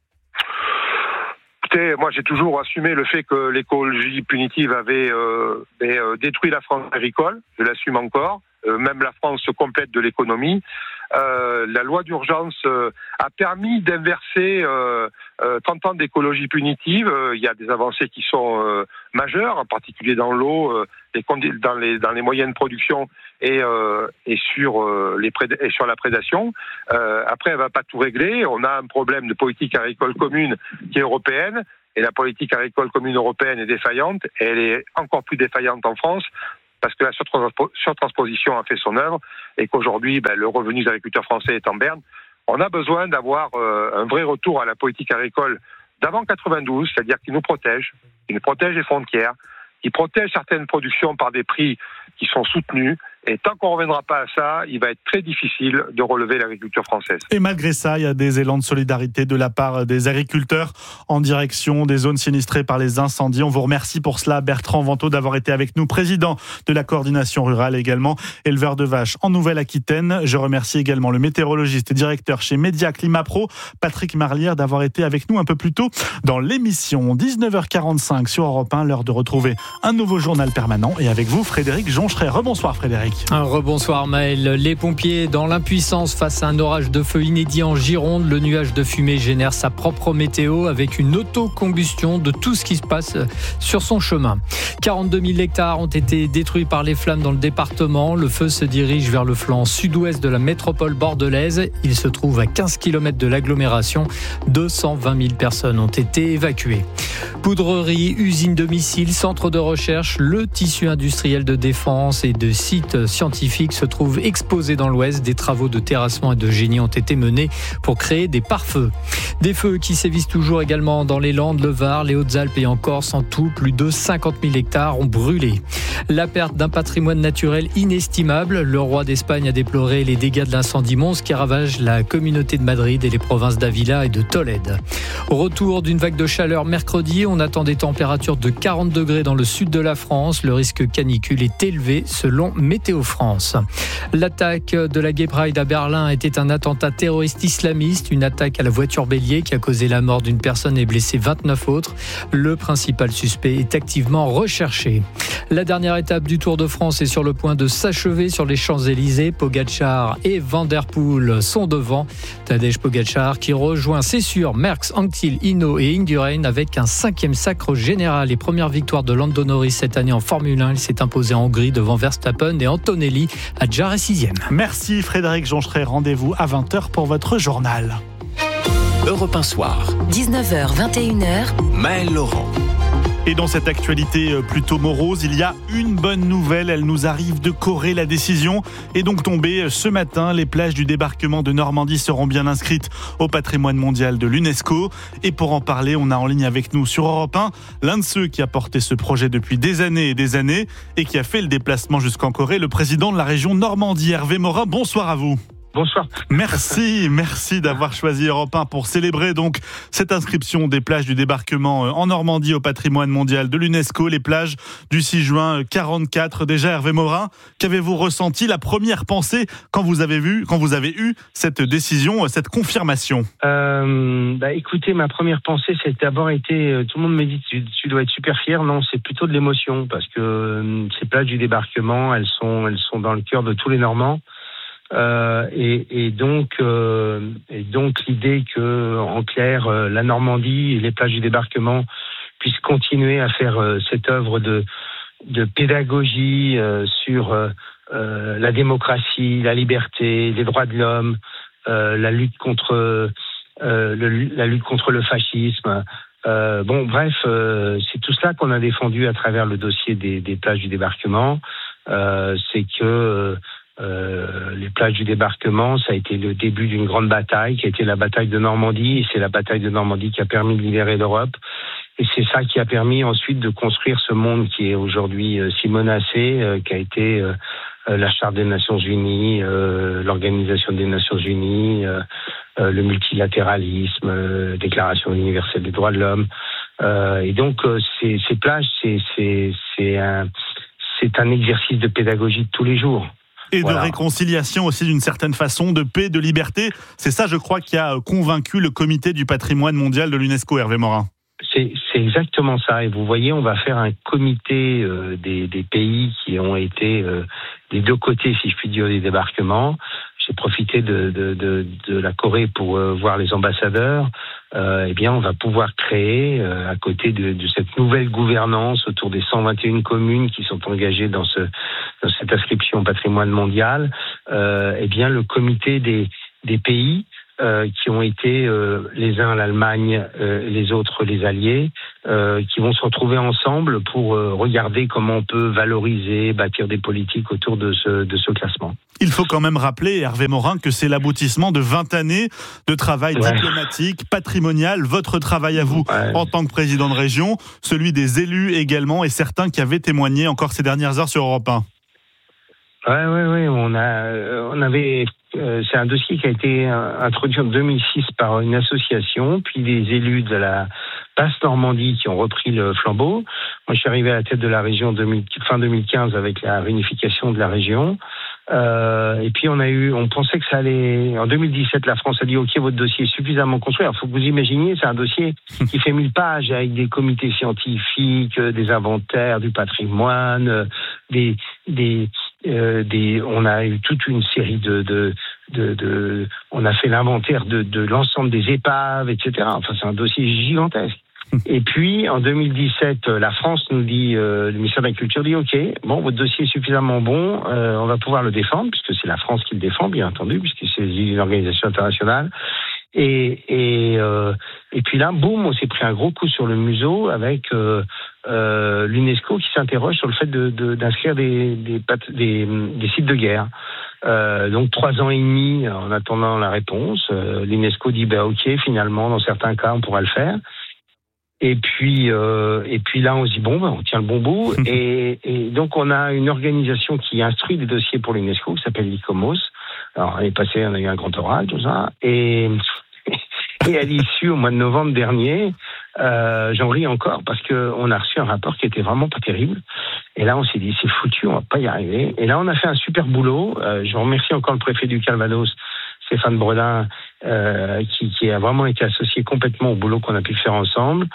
Moi, j'ai toujours assumé le fait que l'écologie punitive avait détruit la France agricole. Je l'assume encore. Même la France complète de l'économie. La loi d'urgence a permis d'inverser 30 ans d'écologie punitive. Il y a des avancées qui sont majeures, en particulier dans l'eau, dans les moyens de production et sur la prédation. Après, elle va pas tout régler. On a un problème de politique agricole commune qui est européenne. Et la politique agricole commune européenne est défaillante. Et elle est encore plus défaillante en France, parce que la surtransposition a fait son œuvre et qu'aujourd'hui, le revenu des agriculteurs français est en berne. On a besoin d'avoir un vrai retour à la politique agricole d'avant 92, c'est-à-dire qui nous protège les frontières, qui protège certaines productions par des prix qui sont soutenus. Et tant qu'on ne reviendra pas à ça, il va être très difficile de relever l'agriculture française. Et malgré ça, il y a des élans de solidarité de la part des agriculteurs en direction des zones sinistrées par les incendies. On vous remercie pour cela, Bertrand Vantaux, d'avoir été avec nous, président de la coordination rurale, également éleveur de vaches en Nouvelle-Aquitaine. Je remercie également le météorologiste et directeur chez Média Climat Pro, Patrick Marlière, d'avoir été avec nous un peu plus tôt dans l'émission. 19h45 sur Europe 1, l'heure de retrouver un nouveau journal permanent. Et avec vous, Frédéric Joncheret. Rebonsoir, Frédéric. Un rebonsoir Maël. Les pompiers dans l'impuissance face à un orage de feu inédit en Gironde. Le nuage de fumée génère sa propre météo avec une autocombustion de tout ce qui se passe sur son chemin. 42 000 hectares ont été détruits par les flammes dans le département. Le feu se dirige vers le flanc sud-ouest de la métropole bordelaise. Il se trouve à 15 km de l'agglomération. 220 000 personnes ont été évacuées. Poudrerie, usine de missiles, centre de recherche, le tissu industriel de défense et de sites scientifiques se trouvent exposés dans l'Ouest. Des travaux de terrassement et de génie ont été menés pour créer des pare-feux. Des feux qui sévissent toujours également dans les Landes, le Var, les Hautes-Alpes et en Corse. En tout, plus de 50 000 hectares ont brûlé. La perte d'un patrimoine naturel inestimable. Le roi d'Espagne a déploré les dégâts de l'incendie monstre qui ravage la communauté de Madrid et les provinces d'Avila et de Tolède. Retour d'une vague de chaleur mercredi. On attend des températures de 40 degrés dans le sud de la France. Le risque canicule est élevé selon Météo France. L'attaque de la Gay Pride à Berlin était un attentat terroriste islamiste, une attaque à la voiture bélier qui a causé la mort d'une personne et blessé 29 autres. Le principal suspect est activement recherché. La dernière étape du Tour de France est sur le point de s'achever sur les Champs-Élysées. Pogačar et Van der Poel sont devant. Tadej Pogačar qui rejoint, c'est sûr, Merckx, Anquetil, Hinault et Indurain avec un 5e sacre général et première victoire de Lando Norris cette année en Formule 1. Il s'est imposé en Hongrie devant Verstappen et Antonelli à Jarret 6e. Merci Frédéric Joncheret. Rendez-vous à 20h pour votre journal. Europe 1 Soir. 19h, 21h. Maël Laurent. Et dans cette actualité plutôt morose, il y a une bonne nouvelle. Elle nous arrive de Corée. La décision est donc tombée ce matin. Les plages du débarquement de Normandie seront bien inscrites au patrimoine mondial de l'UNESCO. Et pour en parler, on a en ligne avec nous sur Europe 1 l'un de ceux qui a porté ce projet depuis des années et qui a fait le déplacement jusqu'en Corée, le président de la région Normandie, Hervé Morin. Bonsoir à vous. Bonsoir. Merci d'avoir choisi Europe 1 pour célébrer donc cette inscription des plages du débarquement en Normandie au patrimoine mondial de l'UNESCO, les plages du 6 juin 44. Déjà, Hervé Morin, qu'avez-vous ressenti, la première pensée quand vous avez eu cette décision, cette confirmation? Écoutez, ma première pensée, c'est d'abord été, tout le monde me dit tu dois être super fier. Non, c'est plutôt de l'émotion parce que ces plages du débarquement, elles sont dans le cœur de tous les Normands. Et donc l'idée que, en clair, la Normandie et les plages du débarquement puissent continuer à faire cette œuvre de pédagogie sur la démocratie, la liberté, les droits de l'homme, la lutte contre le fascisme, C'est tout cela qu'on a défendu à travers le dossier des plages du débarquement. C'est que les plages du débarquement, ça a été le début d'une grande bataille, qui a été la bataille de Normandie, et c'est la bataille de Normandie qui a permis de libérer l'Europe. Et c'est ça qui a permis ensuite de construire ce monde qui est aujourd'hui si menacé, qui a été la Charte des Nations Unies, l'Organisation des Nations Unies, le multilatéralisme, Déclaration universelle des droits de l'homme. Et donc ces plages, c'est un exercice de pédagogie de tous les jours. Et de réconciliation aussi d'une certaine façon, de paix, de liberté. C'est ça, je crois, qui a convaincu le comité du patrimoine mondial de l'UNESCO, Hervé Morin. C'est exactement ça. Et vous voyez, on va faire un comité des pays qui ont été des deux côtés, si je puis dire, des débarquements. J'ai profité de la Corée pour voir les ambassadeurs. On va pouvoir créer, à côté de cette nouvelle gouvernance autour des 121 communes qui sont engagées dans cette inscription au patrimoine mondial, le comité des pays qui ont été les uns l'Allemagne, les autres les Alliés, qui vont se retrouver ensemble pour regarder comment on peut valoriser, bâtir des politiques autour de ce classement. Il faut quand même rappeler, Hervé Morin, que c'est l'aboutissement de 20 années de travail diplomatique, patrimonial, votre travail à vous en tant que président de région, celui des élus également, et certains qui avaient témoigné encore ces dernières heures sur Europe 1. Oui. On avait. C'est un dossier qui a été introduit en 2006 par une association, puis des élus de la Basse Normandie qui ont repris le flambeau. Moi, je suis arrivé à la tête de la région fin 2015 avec la réunification de la région. Et puis on pensait que ça allait. En 2017, la France a dit OK, votre dossier est suffisamment construit. Alors, faut que vous imaginiez, c'est un dossier qui fait 1000 pages avec des comités scientifiques, des inventaires du patrimoine, on a eu toute une série on a fait l'inventaire de l'ensemble des épaves, etc. Enfin, c'est un dossier gigantesque. Et puis, en 2017, la France nous dit, le ministère de la Culture dit, OK, bon, votre dossier est suffisamment bon, on va pouvoir le défendre, puisque c'est la France qui le défend, bien entendu, puisque c'est une organisation internationale. Et puis là, boum, on s'est pris un gros coup sur le museau avec l'UNESCO qui s'interroge sur le fait d'inscrire des sites de guerre. Donc 3 ans et demi en attendant la réponse, l'UNESCO dit OK, finalement, dans certains cas, on pourra le faire. Et puis là, on se dit on tient le bon bout. Et donc on a une organisation qui instruit des dossiers pour l'UNESCO qui s'appelle l'ICOMOS. Alors l'année passée, on a eu un grand oral, tout ça. Et à l'issue, au mois de novembre dernier, j'en ris encore parce que on a reçu un rapport qui était vraiment pas terrible. Et là, on s'est dit c'est foutu, on va pas y arriver. Et là, on a fait un super boulot. Je remercie encore le préfet du Calvados, Stéphane Bredin, qui a vraiment été associé complètement au boulot qu'on a pu faire ensemble.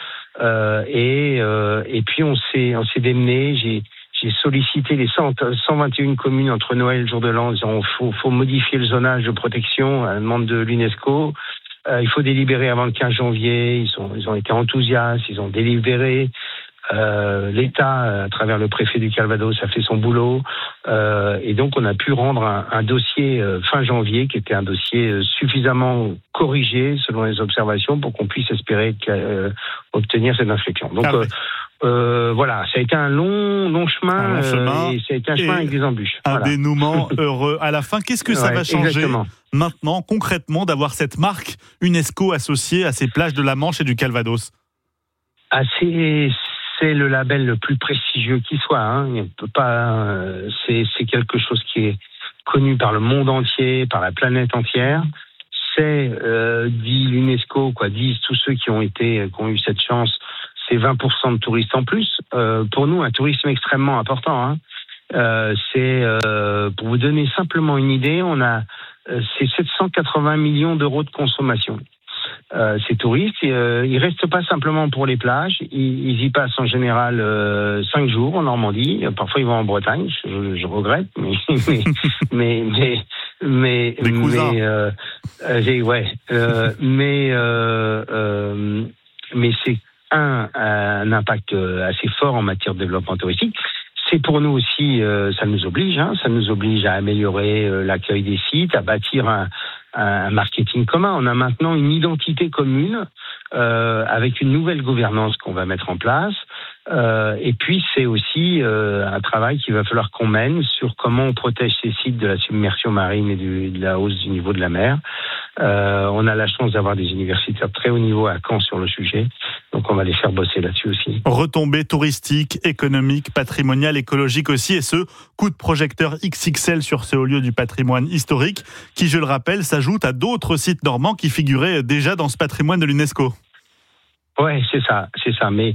Et puis on s'est démené. J'ai sollicité les 121 communes entre Noël et le jour de l'an, en disant faut modifier le zonage de protection à la demande de l'UNESCO. Il faut délibérer avant le 15 janvier. Ils ont été enthousiastes, ils ont délibéré. L'État, à travers le préfet du Calvados, a fait son boulot. Et donc, on a pu rendre un dossier fin janvier, qui était un dossier suffisamment corrigé, selon les observations, pour qu'on puisse espérer obtenir cette inscription. Donc, voilà, ça a été un long chemin, et ça a été un chemin avec des embûches. Un dénouement heureux à la fin. Qu'est-ce que ça va changer maintenant, concrètement, d'avoir cette marque UNESCO associée à ces plages de la Manche et du Calvados? C'est le label le plus prestigieux qui soit. Il peut pas. C'est quelque chose qui est connu par le monde entier, par la planète entière. C'est dit l'UNESCO, disent tous ceux qui ont eu cette chance. C'est 20% de touristes en plus. Pour nous, un tourisme extrêmement important. C'est pour vous donner simplement une idée, c'est 780 millions d'euros de consommation. Ces touristes, ils restent pas simplement pour les plages, ils y passent en général 5 jours en Normandie. Parfois ils vont en Bretagne, je regrette, mais c'est un impact assez fort en matière de développement touristique. C'est pour nous aussi, ça nous oblige à améliorer l'accueil des sites, à bâtir un marketing commun. On a maintenant une identité commune avec une nouvelle gouvernance qu'on va mettre en place. Et puis, c'est aussi un travail qu'il va falloir qu'on mène sur comment on protège ces sites de la submersion marine et de la hausse du niveau de la mer. On a la chance d'avoir des universitaires de très haut niveau à Caen sur le sujet, donc on va les faire bosser là-dessus aussi. Retombées touristiques, économiques, patrimoniales, écologiques aussi, et ce, coup de projecteur XXL sur ce haut lieu du patrimoine historique, qui, je le rappelle, s'ajoute à d'autres sites normands qui figuraient déjà dans ce patrimoine de l'UNESCO. Ouais, c'est ça. Mais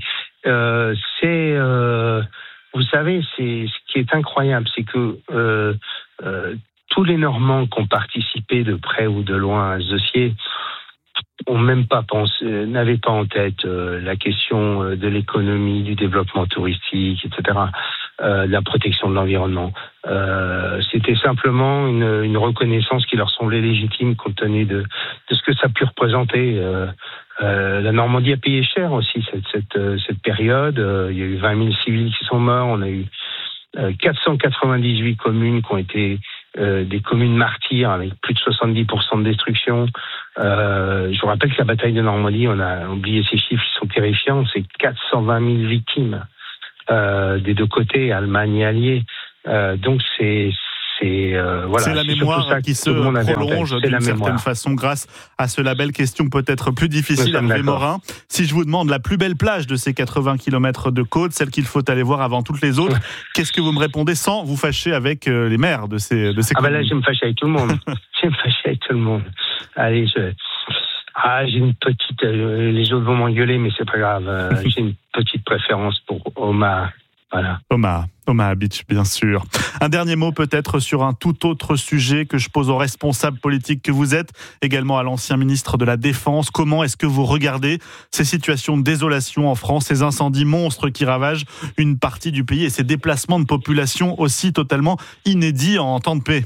vous savez, ce qui est incroyable, c'est que tous les Normands qui ont participé de près ou de loin à ce dossier n'avaient pas en tête la question de l'économie, du développement touristique, etc., de la protection de l'environnement. C'était simplement une reconnaissance qui leur semblait légitime compte tenu de ce que ça a pu représenter. La Normandie a payé cher aussi cette période. Il y a eu 20 000 civils qui sont morts. On a eu 498 communes qui ont été des communes martyrs avec plus de 70% de destruction. Je vous rappelle que la bataille de Normandie, on a oublié ces chiffres, ils sont terrifiants. C'est 420 000 victimes des deux côtés, Allemagne et Alliés. Donc voilà, c'est la mémoire qui se prolonge d'une certaine façon grâce à ce label. Question peut-être plus difficile, Hervé Morin. Si je vous demande la plus belle plage de ces 80 km de côte, celle qu'il faut aller voir avant toutes les autres, qu'est-ce que vous me répondez sans vous fâcher avec les maires de ces communes? Là, je vais me fâcher avec tout le monde. Allez, j'ai une petite... les autres vont m'engueuler, mais c'est pas grave. J'ai une petite préférence pour Omaha. Voilà. Omaha Beach, bien sûr. Un dernier mot peut-être sur un tout autre sujet que je pose aux responsables politiques que vous êtes, également à l'ancien ministre de la Défense. Comment est-ce que vous regardez ces situations de désolation en France, ces incendies monstres qui ravagent une partie du pays et ces déplacements de population aussi totalement inédits en temps de paix?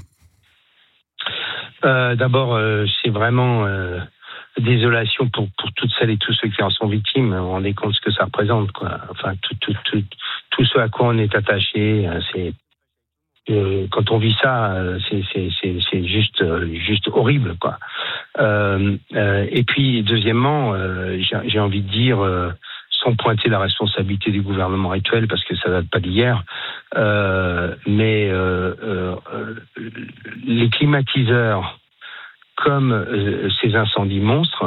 D'abord, c'est vraiment... désolation pour toutes celles et tous ceux qui en sont victimes. Vous vous rendez compte ce que ça représente, quoi. Enfin, tout ce à quoi on est attaché, c'est quand on vit ça, c'est juste horrible, quoi. Et puis deuxièmement, j'ai envie de dire, sans pointer la responsabilité du gouvernement actuel, parce que ça date pas d'hier, mais les climatiseurs comme ces incendies monstres,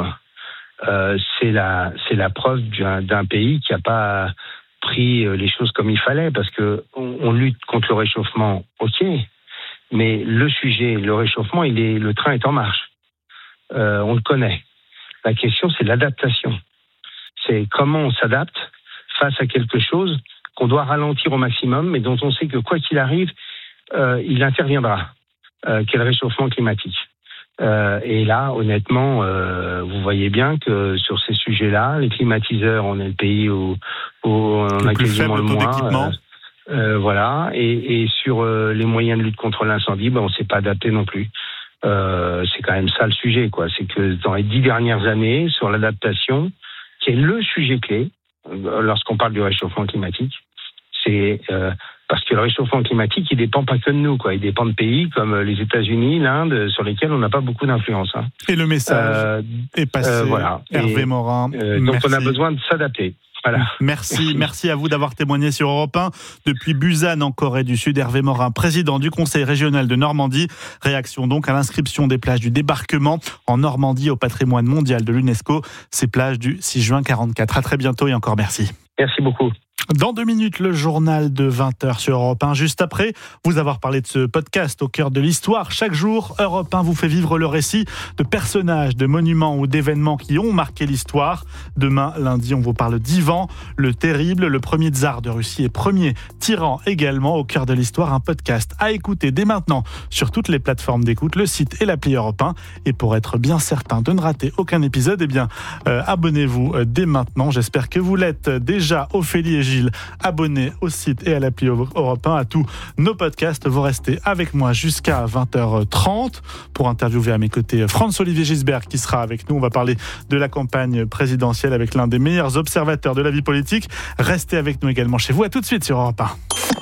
c'est la preuve d'un pays qui n'a pas pris les choses comme il fallait, parce que on lutte contre le réchauffement, ok, mais le sujet, le réchauffement, le train est en marche. On le connaît. La question, c'est l'adaptation. C'est comment on s'adapte face à quelque chose qu'on doit ralentir au maximum, mais dont on sait que quoi qu'il arrive, il interviendra, qu'est le réchauffement climatique. Et là, honnêtement, vous voyez bien que sur ces sujets-là, les climatiseurs, on est le pays où on a quasiment le moins. Voilà. Et sur les moyens de lutte contre l'incendie, on ne s'est pas adapté non plus. C'est quand même ça le sujet, quoi. C'est que dans les 10 dernières années, sur l'adaptation, qui est le sujet clé, lorsqu'on parle du réchauffement climatique, c'est parce que le réchauffement climatique, il dépend pas que de nous, quoi. Il dépend de pays comme les États-Unis, l'Inde, sur lesquels on n'a pas beaucoup d'influence. Hein. Et le message est passé. Voilà. Hervé Morin. Donc on a besoin de s'adapter. Voilà. Merci à vous d'avoir témoigné sur Europe 1 depuis Busan en Corée du Sud. Hervé Morin, président du Conseil régional de Normandie. Réaction donc à l'inscription des plages du débarquement en Normandie au patrimoine mondial de l'UNESCO. Ces plages du 6 juin 44. À très bientôt et encore merci. Merci beaucoup. Dans 2 minutes, le journal de 20h sur Europe 1. Juste après, vous avoir parlé de ce podcast au cœur de l'histoire. Chaque jour, Europe 1 vous fait vivre le récit de personnages, de monuments ou d'événements qui ont marqué l'histoire. Demain, lundi, on vous parle d'Ivan, le terrible, le premier tsar de Russie et premier tyran également au cœur de l'histoire. Un podcast à écouter dès maintenant sur toutes les plateformes d'écoute, le site et l'appli Europe 1. Et pour être bien certain de ne rater aucun épisode, abonnez-vous dès maintenant. J'espère que vous l'êtes déjà. Ophélie et Gilles, abonnés au site et à l'appli Europe 1, à tous nos podcasts. Vous restez avec moi jusqu'à 20h30 pour interviewer à mes côtés Franz-Olivier Gisbert qui sera avec nous. On va parler de la campagne présidentielle avec l'un des meilleurs observateurs de la vie politique. Restez avec nous également chez vous. À tout de suite sur Europe 1.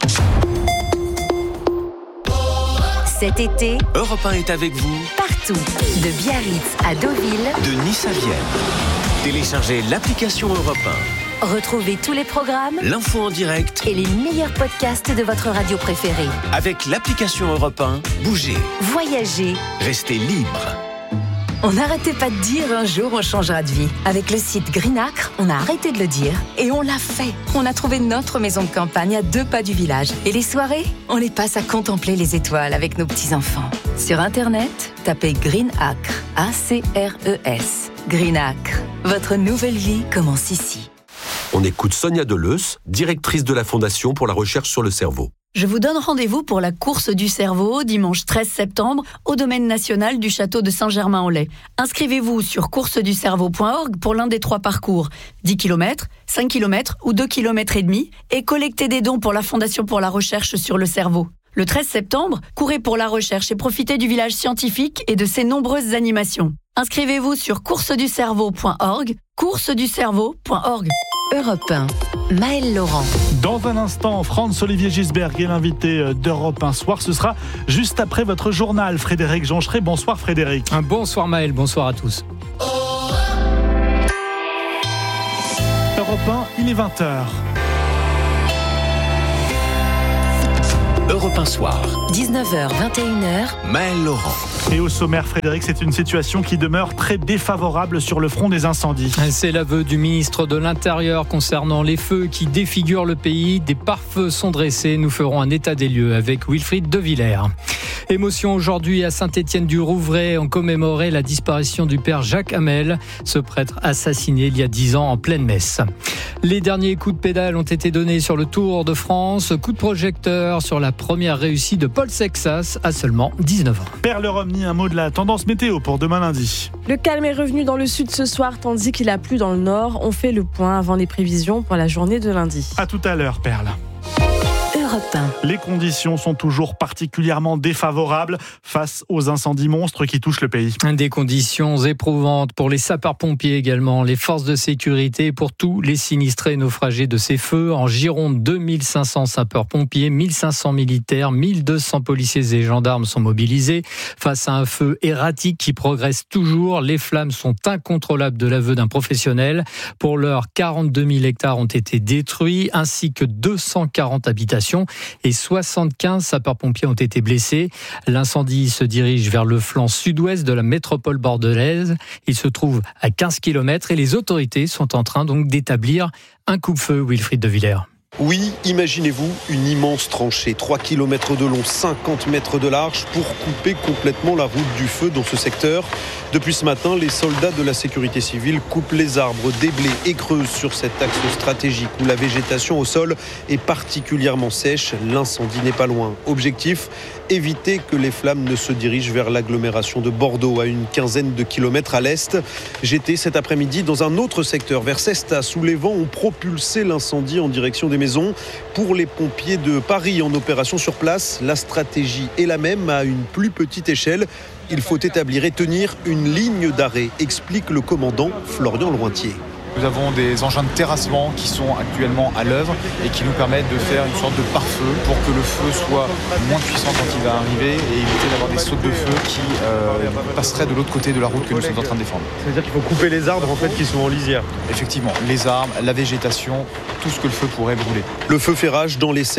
Cet été, Europe 1 est avec vous partout, de Biarritz à Deauville, de Nice à Vienne. Téléchargez l'application Europe 1. Retrouvez tous les programmes, L'info en direct et les meilleurs podcasts de votre radio préférée. avec l'application Europe 1. Bougez, Voyagez. restez libre. On n'arrêtait pas de dire un jour on changera de vie. Avec le site Greenacre, on a arrêté de le dire et on l'a fait. On a trouvé notre maison de campagne à 2 pas du village. Et les soirées, on les passe à contempler les étoiles avec nos petits-enfants. Sur Internet, tapez Greenacre, A-C-R-E-S. Greenacre, votre nouvelle vie commence ici. On écoute Sonia Deleuze, directrice de la Fondation pour la recherche sur le cerveau. Je vous donne rendez-vous pour la course du cerveau, dimanche 13 septembre, au domaine national du château de Saint-Germain-en-Laye. Inscrivez-vous sur courseducerveau.org pour l'un des 3 parcours, 10 km, 5 km ou 2 km et demi, et collectez des dons pour la Fondation pour la recherche sur le cerveau. Le 13 septembre, courez pour la recherche et profitez du village scientifique et de ses nombreuses animations. Inscrivez-vous sur courseducerveau.org, courseducerveau.org. Europe 1, Maëlle Laurent. Dans un instant, Franz-Olivier Gisberg est l'invité d'Europe 1 Soir. Ce sera juste après votre journal. Frédéric Joncheret. Bonsoir Frédéric. Bonsoir Maël, bonsoir à tous. Europe 1, il est 20h. Europe 1 Soir. 19h, 21h. Maëlle Laurent. Et au sommaire, Frédéric, c'est une situation qui demeure très défavorable sur le front des incendies. C'est l'aveu du ministre de l'Intérieur concernant les feux qui défigurent le pays. Des pare-feux sont dressés. Nous ferons un état des lieux avec Wilfried de Villers. Émotion aujourd'hui à Saint-Étienne-du-Rouvray. On commémorait la disparition du père Jacques Hamel, ce prêtre assassiné il y a 10 ans en pleine messe. Les derniers coups de pédale ont été donnés sur le Tour de France. Coup de projecteur sur la première réussite de Paul Sexas à seulement 19 ans. Perle Romney, un mot de la tendance météo pour demain lundi. Le calme est revenu dans le sud ce soir, tandis qu'il a plu dans le nord. On fait le point avant les prévisions pour la journée de lundi. À tout à l'heure, Perle. Europe 1. Les conditions sont toujours particulièrement défavorables face aux incendies monstres qui touchent le pays. Des conditions éprouvantes pour les sapeurs-pompiers également, les forces de sécurité et pour tous les sinistrés et naufragés de ces feux. En Gironde, 2500 sapeurs-pompiers, 1500 militaires, 1200 policiers et gendarmes sont mobilisés. Face à un feu erratique qui progresse toujours, les flammes sont incontrôlables de l'aveu d'un professionnel. Pour l'heure, 42 000 hectares ont été détruits, ainsi que 240 habitations. Et 75 sapeurs-pompiers ont été blessés. L'incendie se dirige vers le flanc sud-ouest de la métropole bordelaise. Il se trouve à 15 km et les autorités sont en train donc d'établir un coupe-feu, Wilfried de Villers. Oui, imaginez-vous une immense tranchée, 3 km de long, 50 mètres de large, pour couper complètement la route du feu dans ce secteur. Depuis ce matin, les soldats de la sécurité civile coupent les arbres, déblaient et creusent sur cet axe stratégique où la végétation au sol est particulièrement sèche. L'incendie n'est pas loin. Objectif, éviter que les flammes ne se dirigent vers l'agglomération de Bordeaux, à une quinzaine de kilomètres à l'est. J'étais cet après-midi dans un autre secteur, vers Cestas, où les vents ont propulsé l'incendie en direction des maisons. Pour les pompiers de Paris en opération sur place, la stratégie est la même à une plus petite échelle. Il faut établir et tenir une ligne d'arrêt, explique le commandant Florian Lointier. Nous avons des engins de terrassement qui sont actuellement à l'œuvre et qui nous permettent de faire une sorte de pare-feu pour que le feu soit moins puissant quand il va arriver et éviter d'avoir des sautes de feu qui passeraient de l'autre côté de la route que nous sommes en train de défendre. Ça veut dire qu'il faut couper les arbres en fait qui sont en lisière. Effectivement, les arbres, la végétation, tout ce que le feu pourrait brûler. Le feu fait rage dans les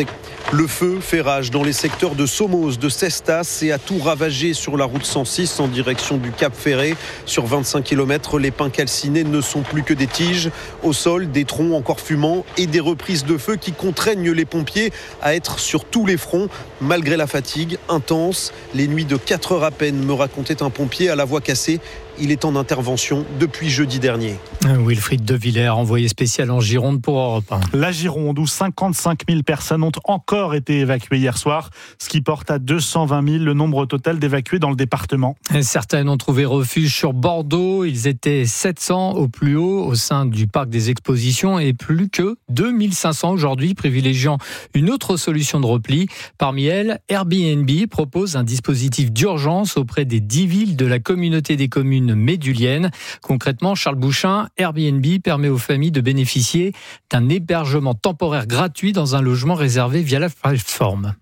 secteurs de Somos, de Cestas et a tout ravagé sur la route 106 en direction du Cap Ferré. Sur 25 km, les pins calcinés ne sont plus que des tiges. Au sol, des troncs encore fumants et des reprises de feu qui contraignent les pompiers à être sur tous les fronts. Malgré la fatigue intense, les nuits de 4 heures à peine, me racontait un pompier à la voix cassée. Il est en intervention depuis jeudi dernier. Wilfried de Villers, envoyé spécial en Gironde pour Europe 1. La Gironde, où 55 000 personnes ont encore été évacuées hier soir, ce qui porte à 220 000 le nombre total d'évacués dans le département. Certaines ont trouvé refuge sur Bordeaux. Ils étaient 700 au plus haut au sein du parc des expositions et plus que 2500 aujourd'hui, privilégiant une autre solution de repli. Parmi elles, Airbnb propose un dispositif d'urgence auprès des 10 villes de la communauté des communes médulienne. Concrètement, Charles Bouchin, Airbnb permet aux familles de bénéficier d'un hébergement temporaire gratuit dans un logement réservé via la plateforme.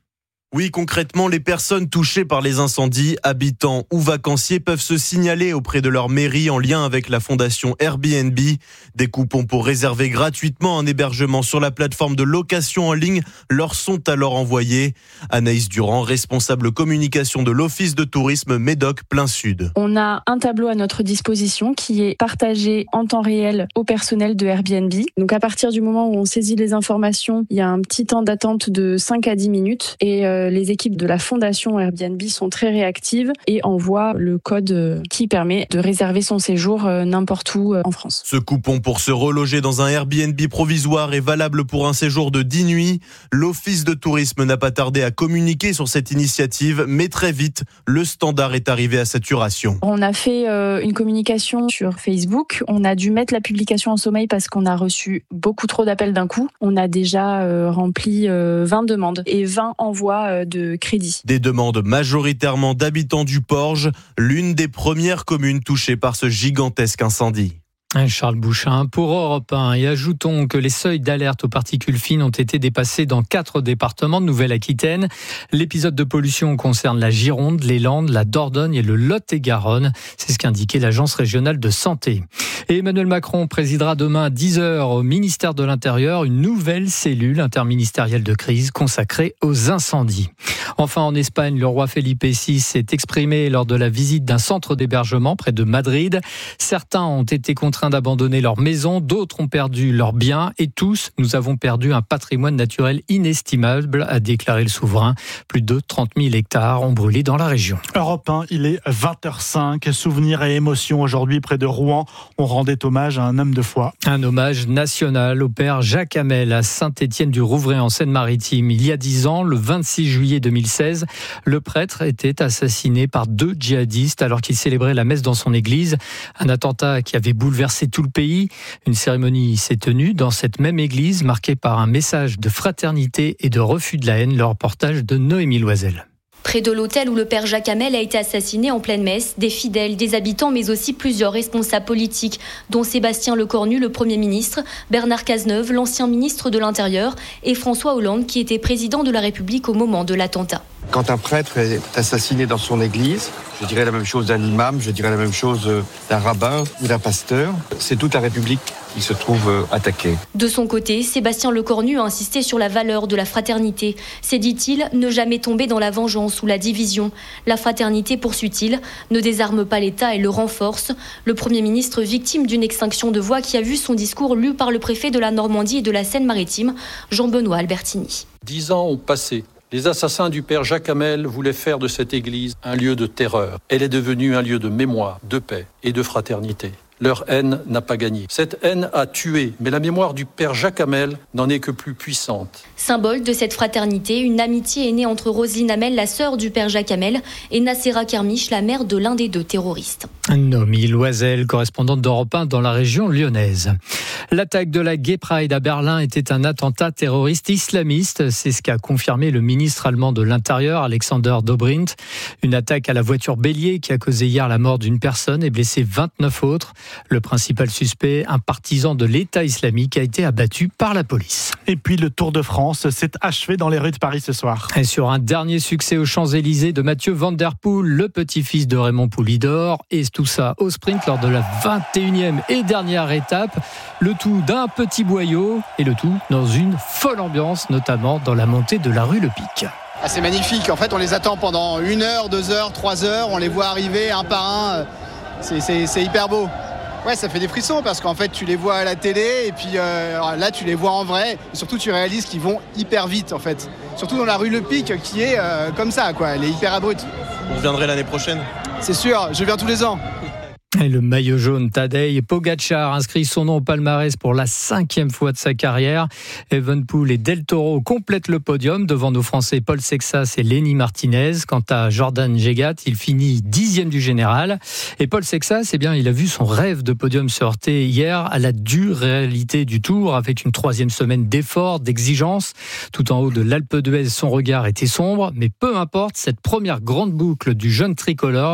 Oui, concrètement, les personnes touchées par les incendies, habitants ou vacanciers, peuvent se signaler auprès de leur mairie en lien avec la fondation Airbnb. Des coupons pour réserver gratuitement un hébergement sur la plateforme de location en ligne leur sont alors envoyés. Anaïs Durand, responsable communication de l'Office de tourisme Médoc Plein Sud. On a un tableau à notre disposition qui est partagé en temps réel au personnel de Airbnb. Donc à partir du moment où on saisit les informations, il y a un petit temps d'attente de 5 à 10 minutes et les équipes de la fondation Airbnb sont très réactives et envoient le code qui permet de réserver son séjour n'importe où en France. Ce coupon pour se reloger dans un Airbnb provisoire est valable pour un séjour de 10 nuits. L'Office de tourisme n'a pas tardé à communiquer sur cette initiative, mais très vite, le standard est arrivé à saturation. On a fait une communication sur Facebook. On a dû mettre la publication en sommeil parce qu'on a reçu beaucoup trop d'appels d'un coup. On a déjà rempli 20 demandes et 20 envois de crédit. Des demandes majoritairement d'habitants du Porge, l'une des premières communes touchées par ce gigantesque incendie. Charles Bouchin pour Europe 1. Et ajoutons que les seuils d'alerte aux particules fines ont été dépassés dans 4 départements de Nouvelle-Aquitaine. L'épisode de pollution concerne la Gironde, les Landes, la Dordogne et le Lot-et-Garonne. C'est ce qu'indiquait l'Agence régionale de santé. Et Emmanuel Macron présidera demain à 10h au ministère de l'Intérieur une nouvelle cellule interministérielle de crise consacrée aux incendies. Enfin, en Espagne, le roi Felipe VI s'est exprimé lors de la visite d'un centre d'hébergement près de Madrid. Certains ont été contraints d'abandonner leur maison, d'autres ont perdu leurs biens et tous, nous avons perdu un patrimoine naturel inestimable, a déclaré le souverain. Plus de 30 000 hectares ont brûlé dans la région. Europe 1, il est 20h05. Souvenirs et émotions aujourd'hui près de Rouen. On rendait hommage à un homme de foi. Un hommage national au père Jacques Hamel à Saint-Étienne-du-Rouvray en Seine-Maritime. Il y a 10 ans, le 26 juillet 2016, le prêtre était assassiné par 2 djihadistes alors qu'il célébrait la messe dans son église. Un attentat qui avait bouleversé tout le pays. Une cérémonie s'est tenue dans cette même église, marquée par un message de fraternité et de refus de la haine. Le reportage de Noémie Loisel. Près de l'hôtel où le père Jacques Hamel a été assassiné en pleine messe, des fidèles, des habitants, mais aussi plusieurs responsables politiques, dont Sébastien Lecornu, le Premier ministre, Bernard Cazeneuve, l'ancien ministre de l'Intérieur, et François Hollande, qui était président de la République au moment de l'attentat. Quand un prêtre est assassiné dans son église, je dirais la même chose d'un imam, je dirais la même chose d'un rabbin ou d'un pasteur. C'est toute la République qui se trouve attaquée. De son côté, Sébastien Lecornu a insisté sur la valeur de la fraternité. C'est, dit-il, ne jamais tomber dans la vengeance ou la division. La fraternité, poursuit-il, ne désarme pas l'État et le renforce. Le Premier ministre, victime d'une extinction de voix, qui a vu son discours lu par le préfet de la Normandie et de la Seine-Maritime, Jean-Benoît Albertini. 10 ans ont passé. Les assassins du père Jacques Hamel voulaient faire de cette église un lieu de terreur. Elle est devenue un lieu de mémoire, de paix et de fraternité. Leur haine n'a pas gagné. Cette haine a tué, mais la mémoire du père Jacques Hamel n'en est que plus puissante. Symbole de cette fraternité, une amitié est née entre Roselyne Hamel, la sœur du père Jacques Hamel, et Nacera Kermiche, la mère de l'un des 2 terroristes. Noémie Loisel, correspondante d'Europe 1 dans la région lyonnaise. L'attaque de la Gay Pride à Berlin était un attentat terroriste islamiste. C'est ce qu'a confirmé le ministre allemand de l'Intérieur, Alexander Dobrindt. Une attaque à la voiture bélier qui a causé hier la mort d'une personne et blessé 29 autres. Le principal suspect, un partisan de l'État islamique, a été abattu par la police. Et puis le Tour de France s'est achevé dans les rues de Paris ce soir. Et sur un dernier succès aux Champs-Élysées de Mathieu Van Der Poel, le petit-fils de Raymond Poulidor, et tout ça au sprint lors de la 21e et dernière étape. Le tout d'un petit boyau et le tout dans une folle ambiance, notamment dans la montée de la rue Le Pic. Ah, c'est magnifique. En fait, on les attend pendant 1 heure, 2 heures, 3 heures. On les voit arriver un par un. C'est hyper beau. Ouais, ça fait des frissons parce qu'en fait, tu les vois à la télé et puis là, tu les vois en vrai. Et surtout, tu réalises qu'ils vont hyper vite, en fait. Surtout dans la rue Le Pic qui est comme ça, quoi. Elle est hyper abrupte. Vous reviendrez l'année prochaine ? C'est sûr, je viens tous les ans. Et le maillot jaune Tadej Pogačar inscrit son nom au palmarès pour la 5e fois de sa carrière. Evenepoel et Del Toro complètent le podium devant nos Français Paul Sexas et Lenny Martinez. Quant à Jordan Jegat, il finit 10e du général. Et Paul Sexas, il a vu son rêve de podium se heurter hier à la dure réalité du Tour avec une 3e semaine d'efforts, d'exigences. Tout en haut de l'Alpe d'Huez, son regard était sombre. Mais peu importe, cette première grande boucle du jeune tricolore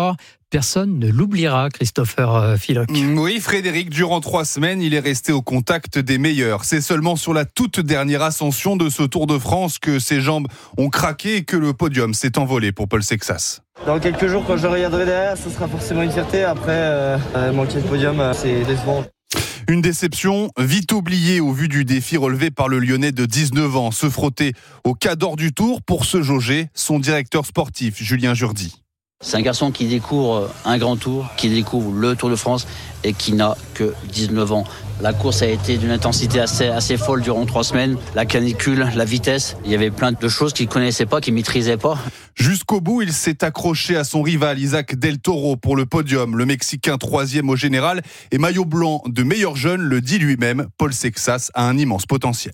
personne ne l'oubliera, Christopher Philoc. Oui, Frédéric, durant 3 semaines, il est resté au contact des meilleurs. C'est seulement sur la toute dernière ascension de ce Tour de France que ses jambes ont craqué et que le podium s'est envolé pour Paul Sexas. Dans quelques jours, quand je regarderai derrière, ce sera forcément une fierté. Après, manquer le podium, c'est décevant. Une déception vite oubliée au vu du défi relevé par le Lyonnais de 19 ans. Se frotter au cadre du Tour pour se jauger, son directeur sportif, Julien Jourdi. C'est un garçon qui découvre un grand tour, qui découvre le Tour de France et qui n'a que 19 ans. La course a été d'une intensité assez folle durant 3 semaines. La canicule, la vitesse, il y avait plein de choses qu'il ne connaissait pas, qu'il ne maîtrisait pas. Jusqu'au bout, il s'est accroché à son rival Isaac Del Toro pour le podium. Le Mexicain 3e au général et maillot blanc de meilleur jeune le dit lui-même, Paul Sexas a un immense potentiel.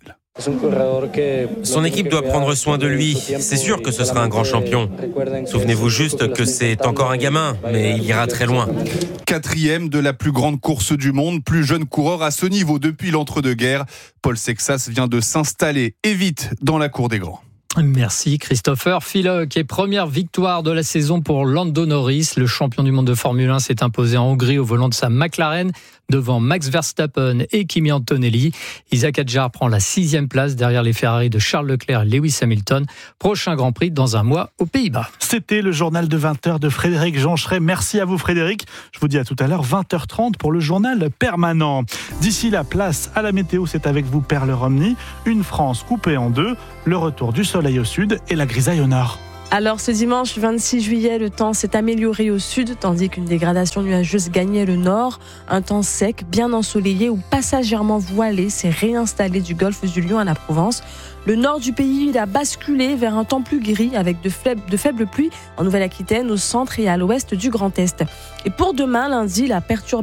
Son équipe doit prendre soin de lui. C'est sûr que ce sera un grand champion. Souvenez-vous juste que c'est encore un gamin, mais il ira très loin. 4e de la plus grande course du monde, plus jeune coureur à ce niveau depuis l'entre-deux-guerres. Paul Sexas vient de s'installer et vite dans la cour des grands. Merci Christopher Philoc. Et première victoire de la saison pour Lando Norris. Le champion du monde de Formule 1 s'est imposé en Hongrie au volant de sa McLaren devant Max Verstappen et Kimi Antonelli. Isaac Hadjar prend la 6e place derrière les Ferrari de Charles Leclerc et Lewis Hamilton. Prochain Grand Prix dans un mois aux Pays-Bas. C'était le journal de 20h de Frédéric Joncheret. Merci à vous Frédéric. Je vous dis à tout à l'heure, 20h30 pour le journal permanent. D'ici la place à la météo, c'est avec vous Perle Romney. Une France coupée en deux, le retour du soleil au sud et la grisaille au nord. Alors ce dimanche 26 juillet, le temps s'est amélioré au sud, tandis qu'une dégradation nuageuse gagnait le nord. Un temps sec, bien ensoleillé ou passagèrement voilé s'est réinstallé du golfe du Lion à la Provence. Le nord du pays, il a basculé vers un temps plus gris avec de faibles pluies en Nouvelle-Aquitaine, au centre et à l'ouest du Grand Est. Et pour demain, lundi, la perturbation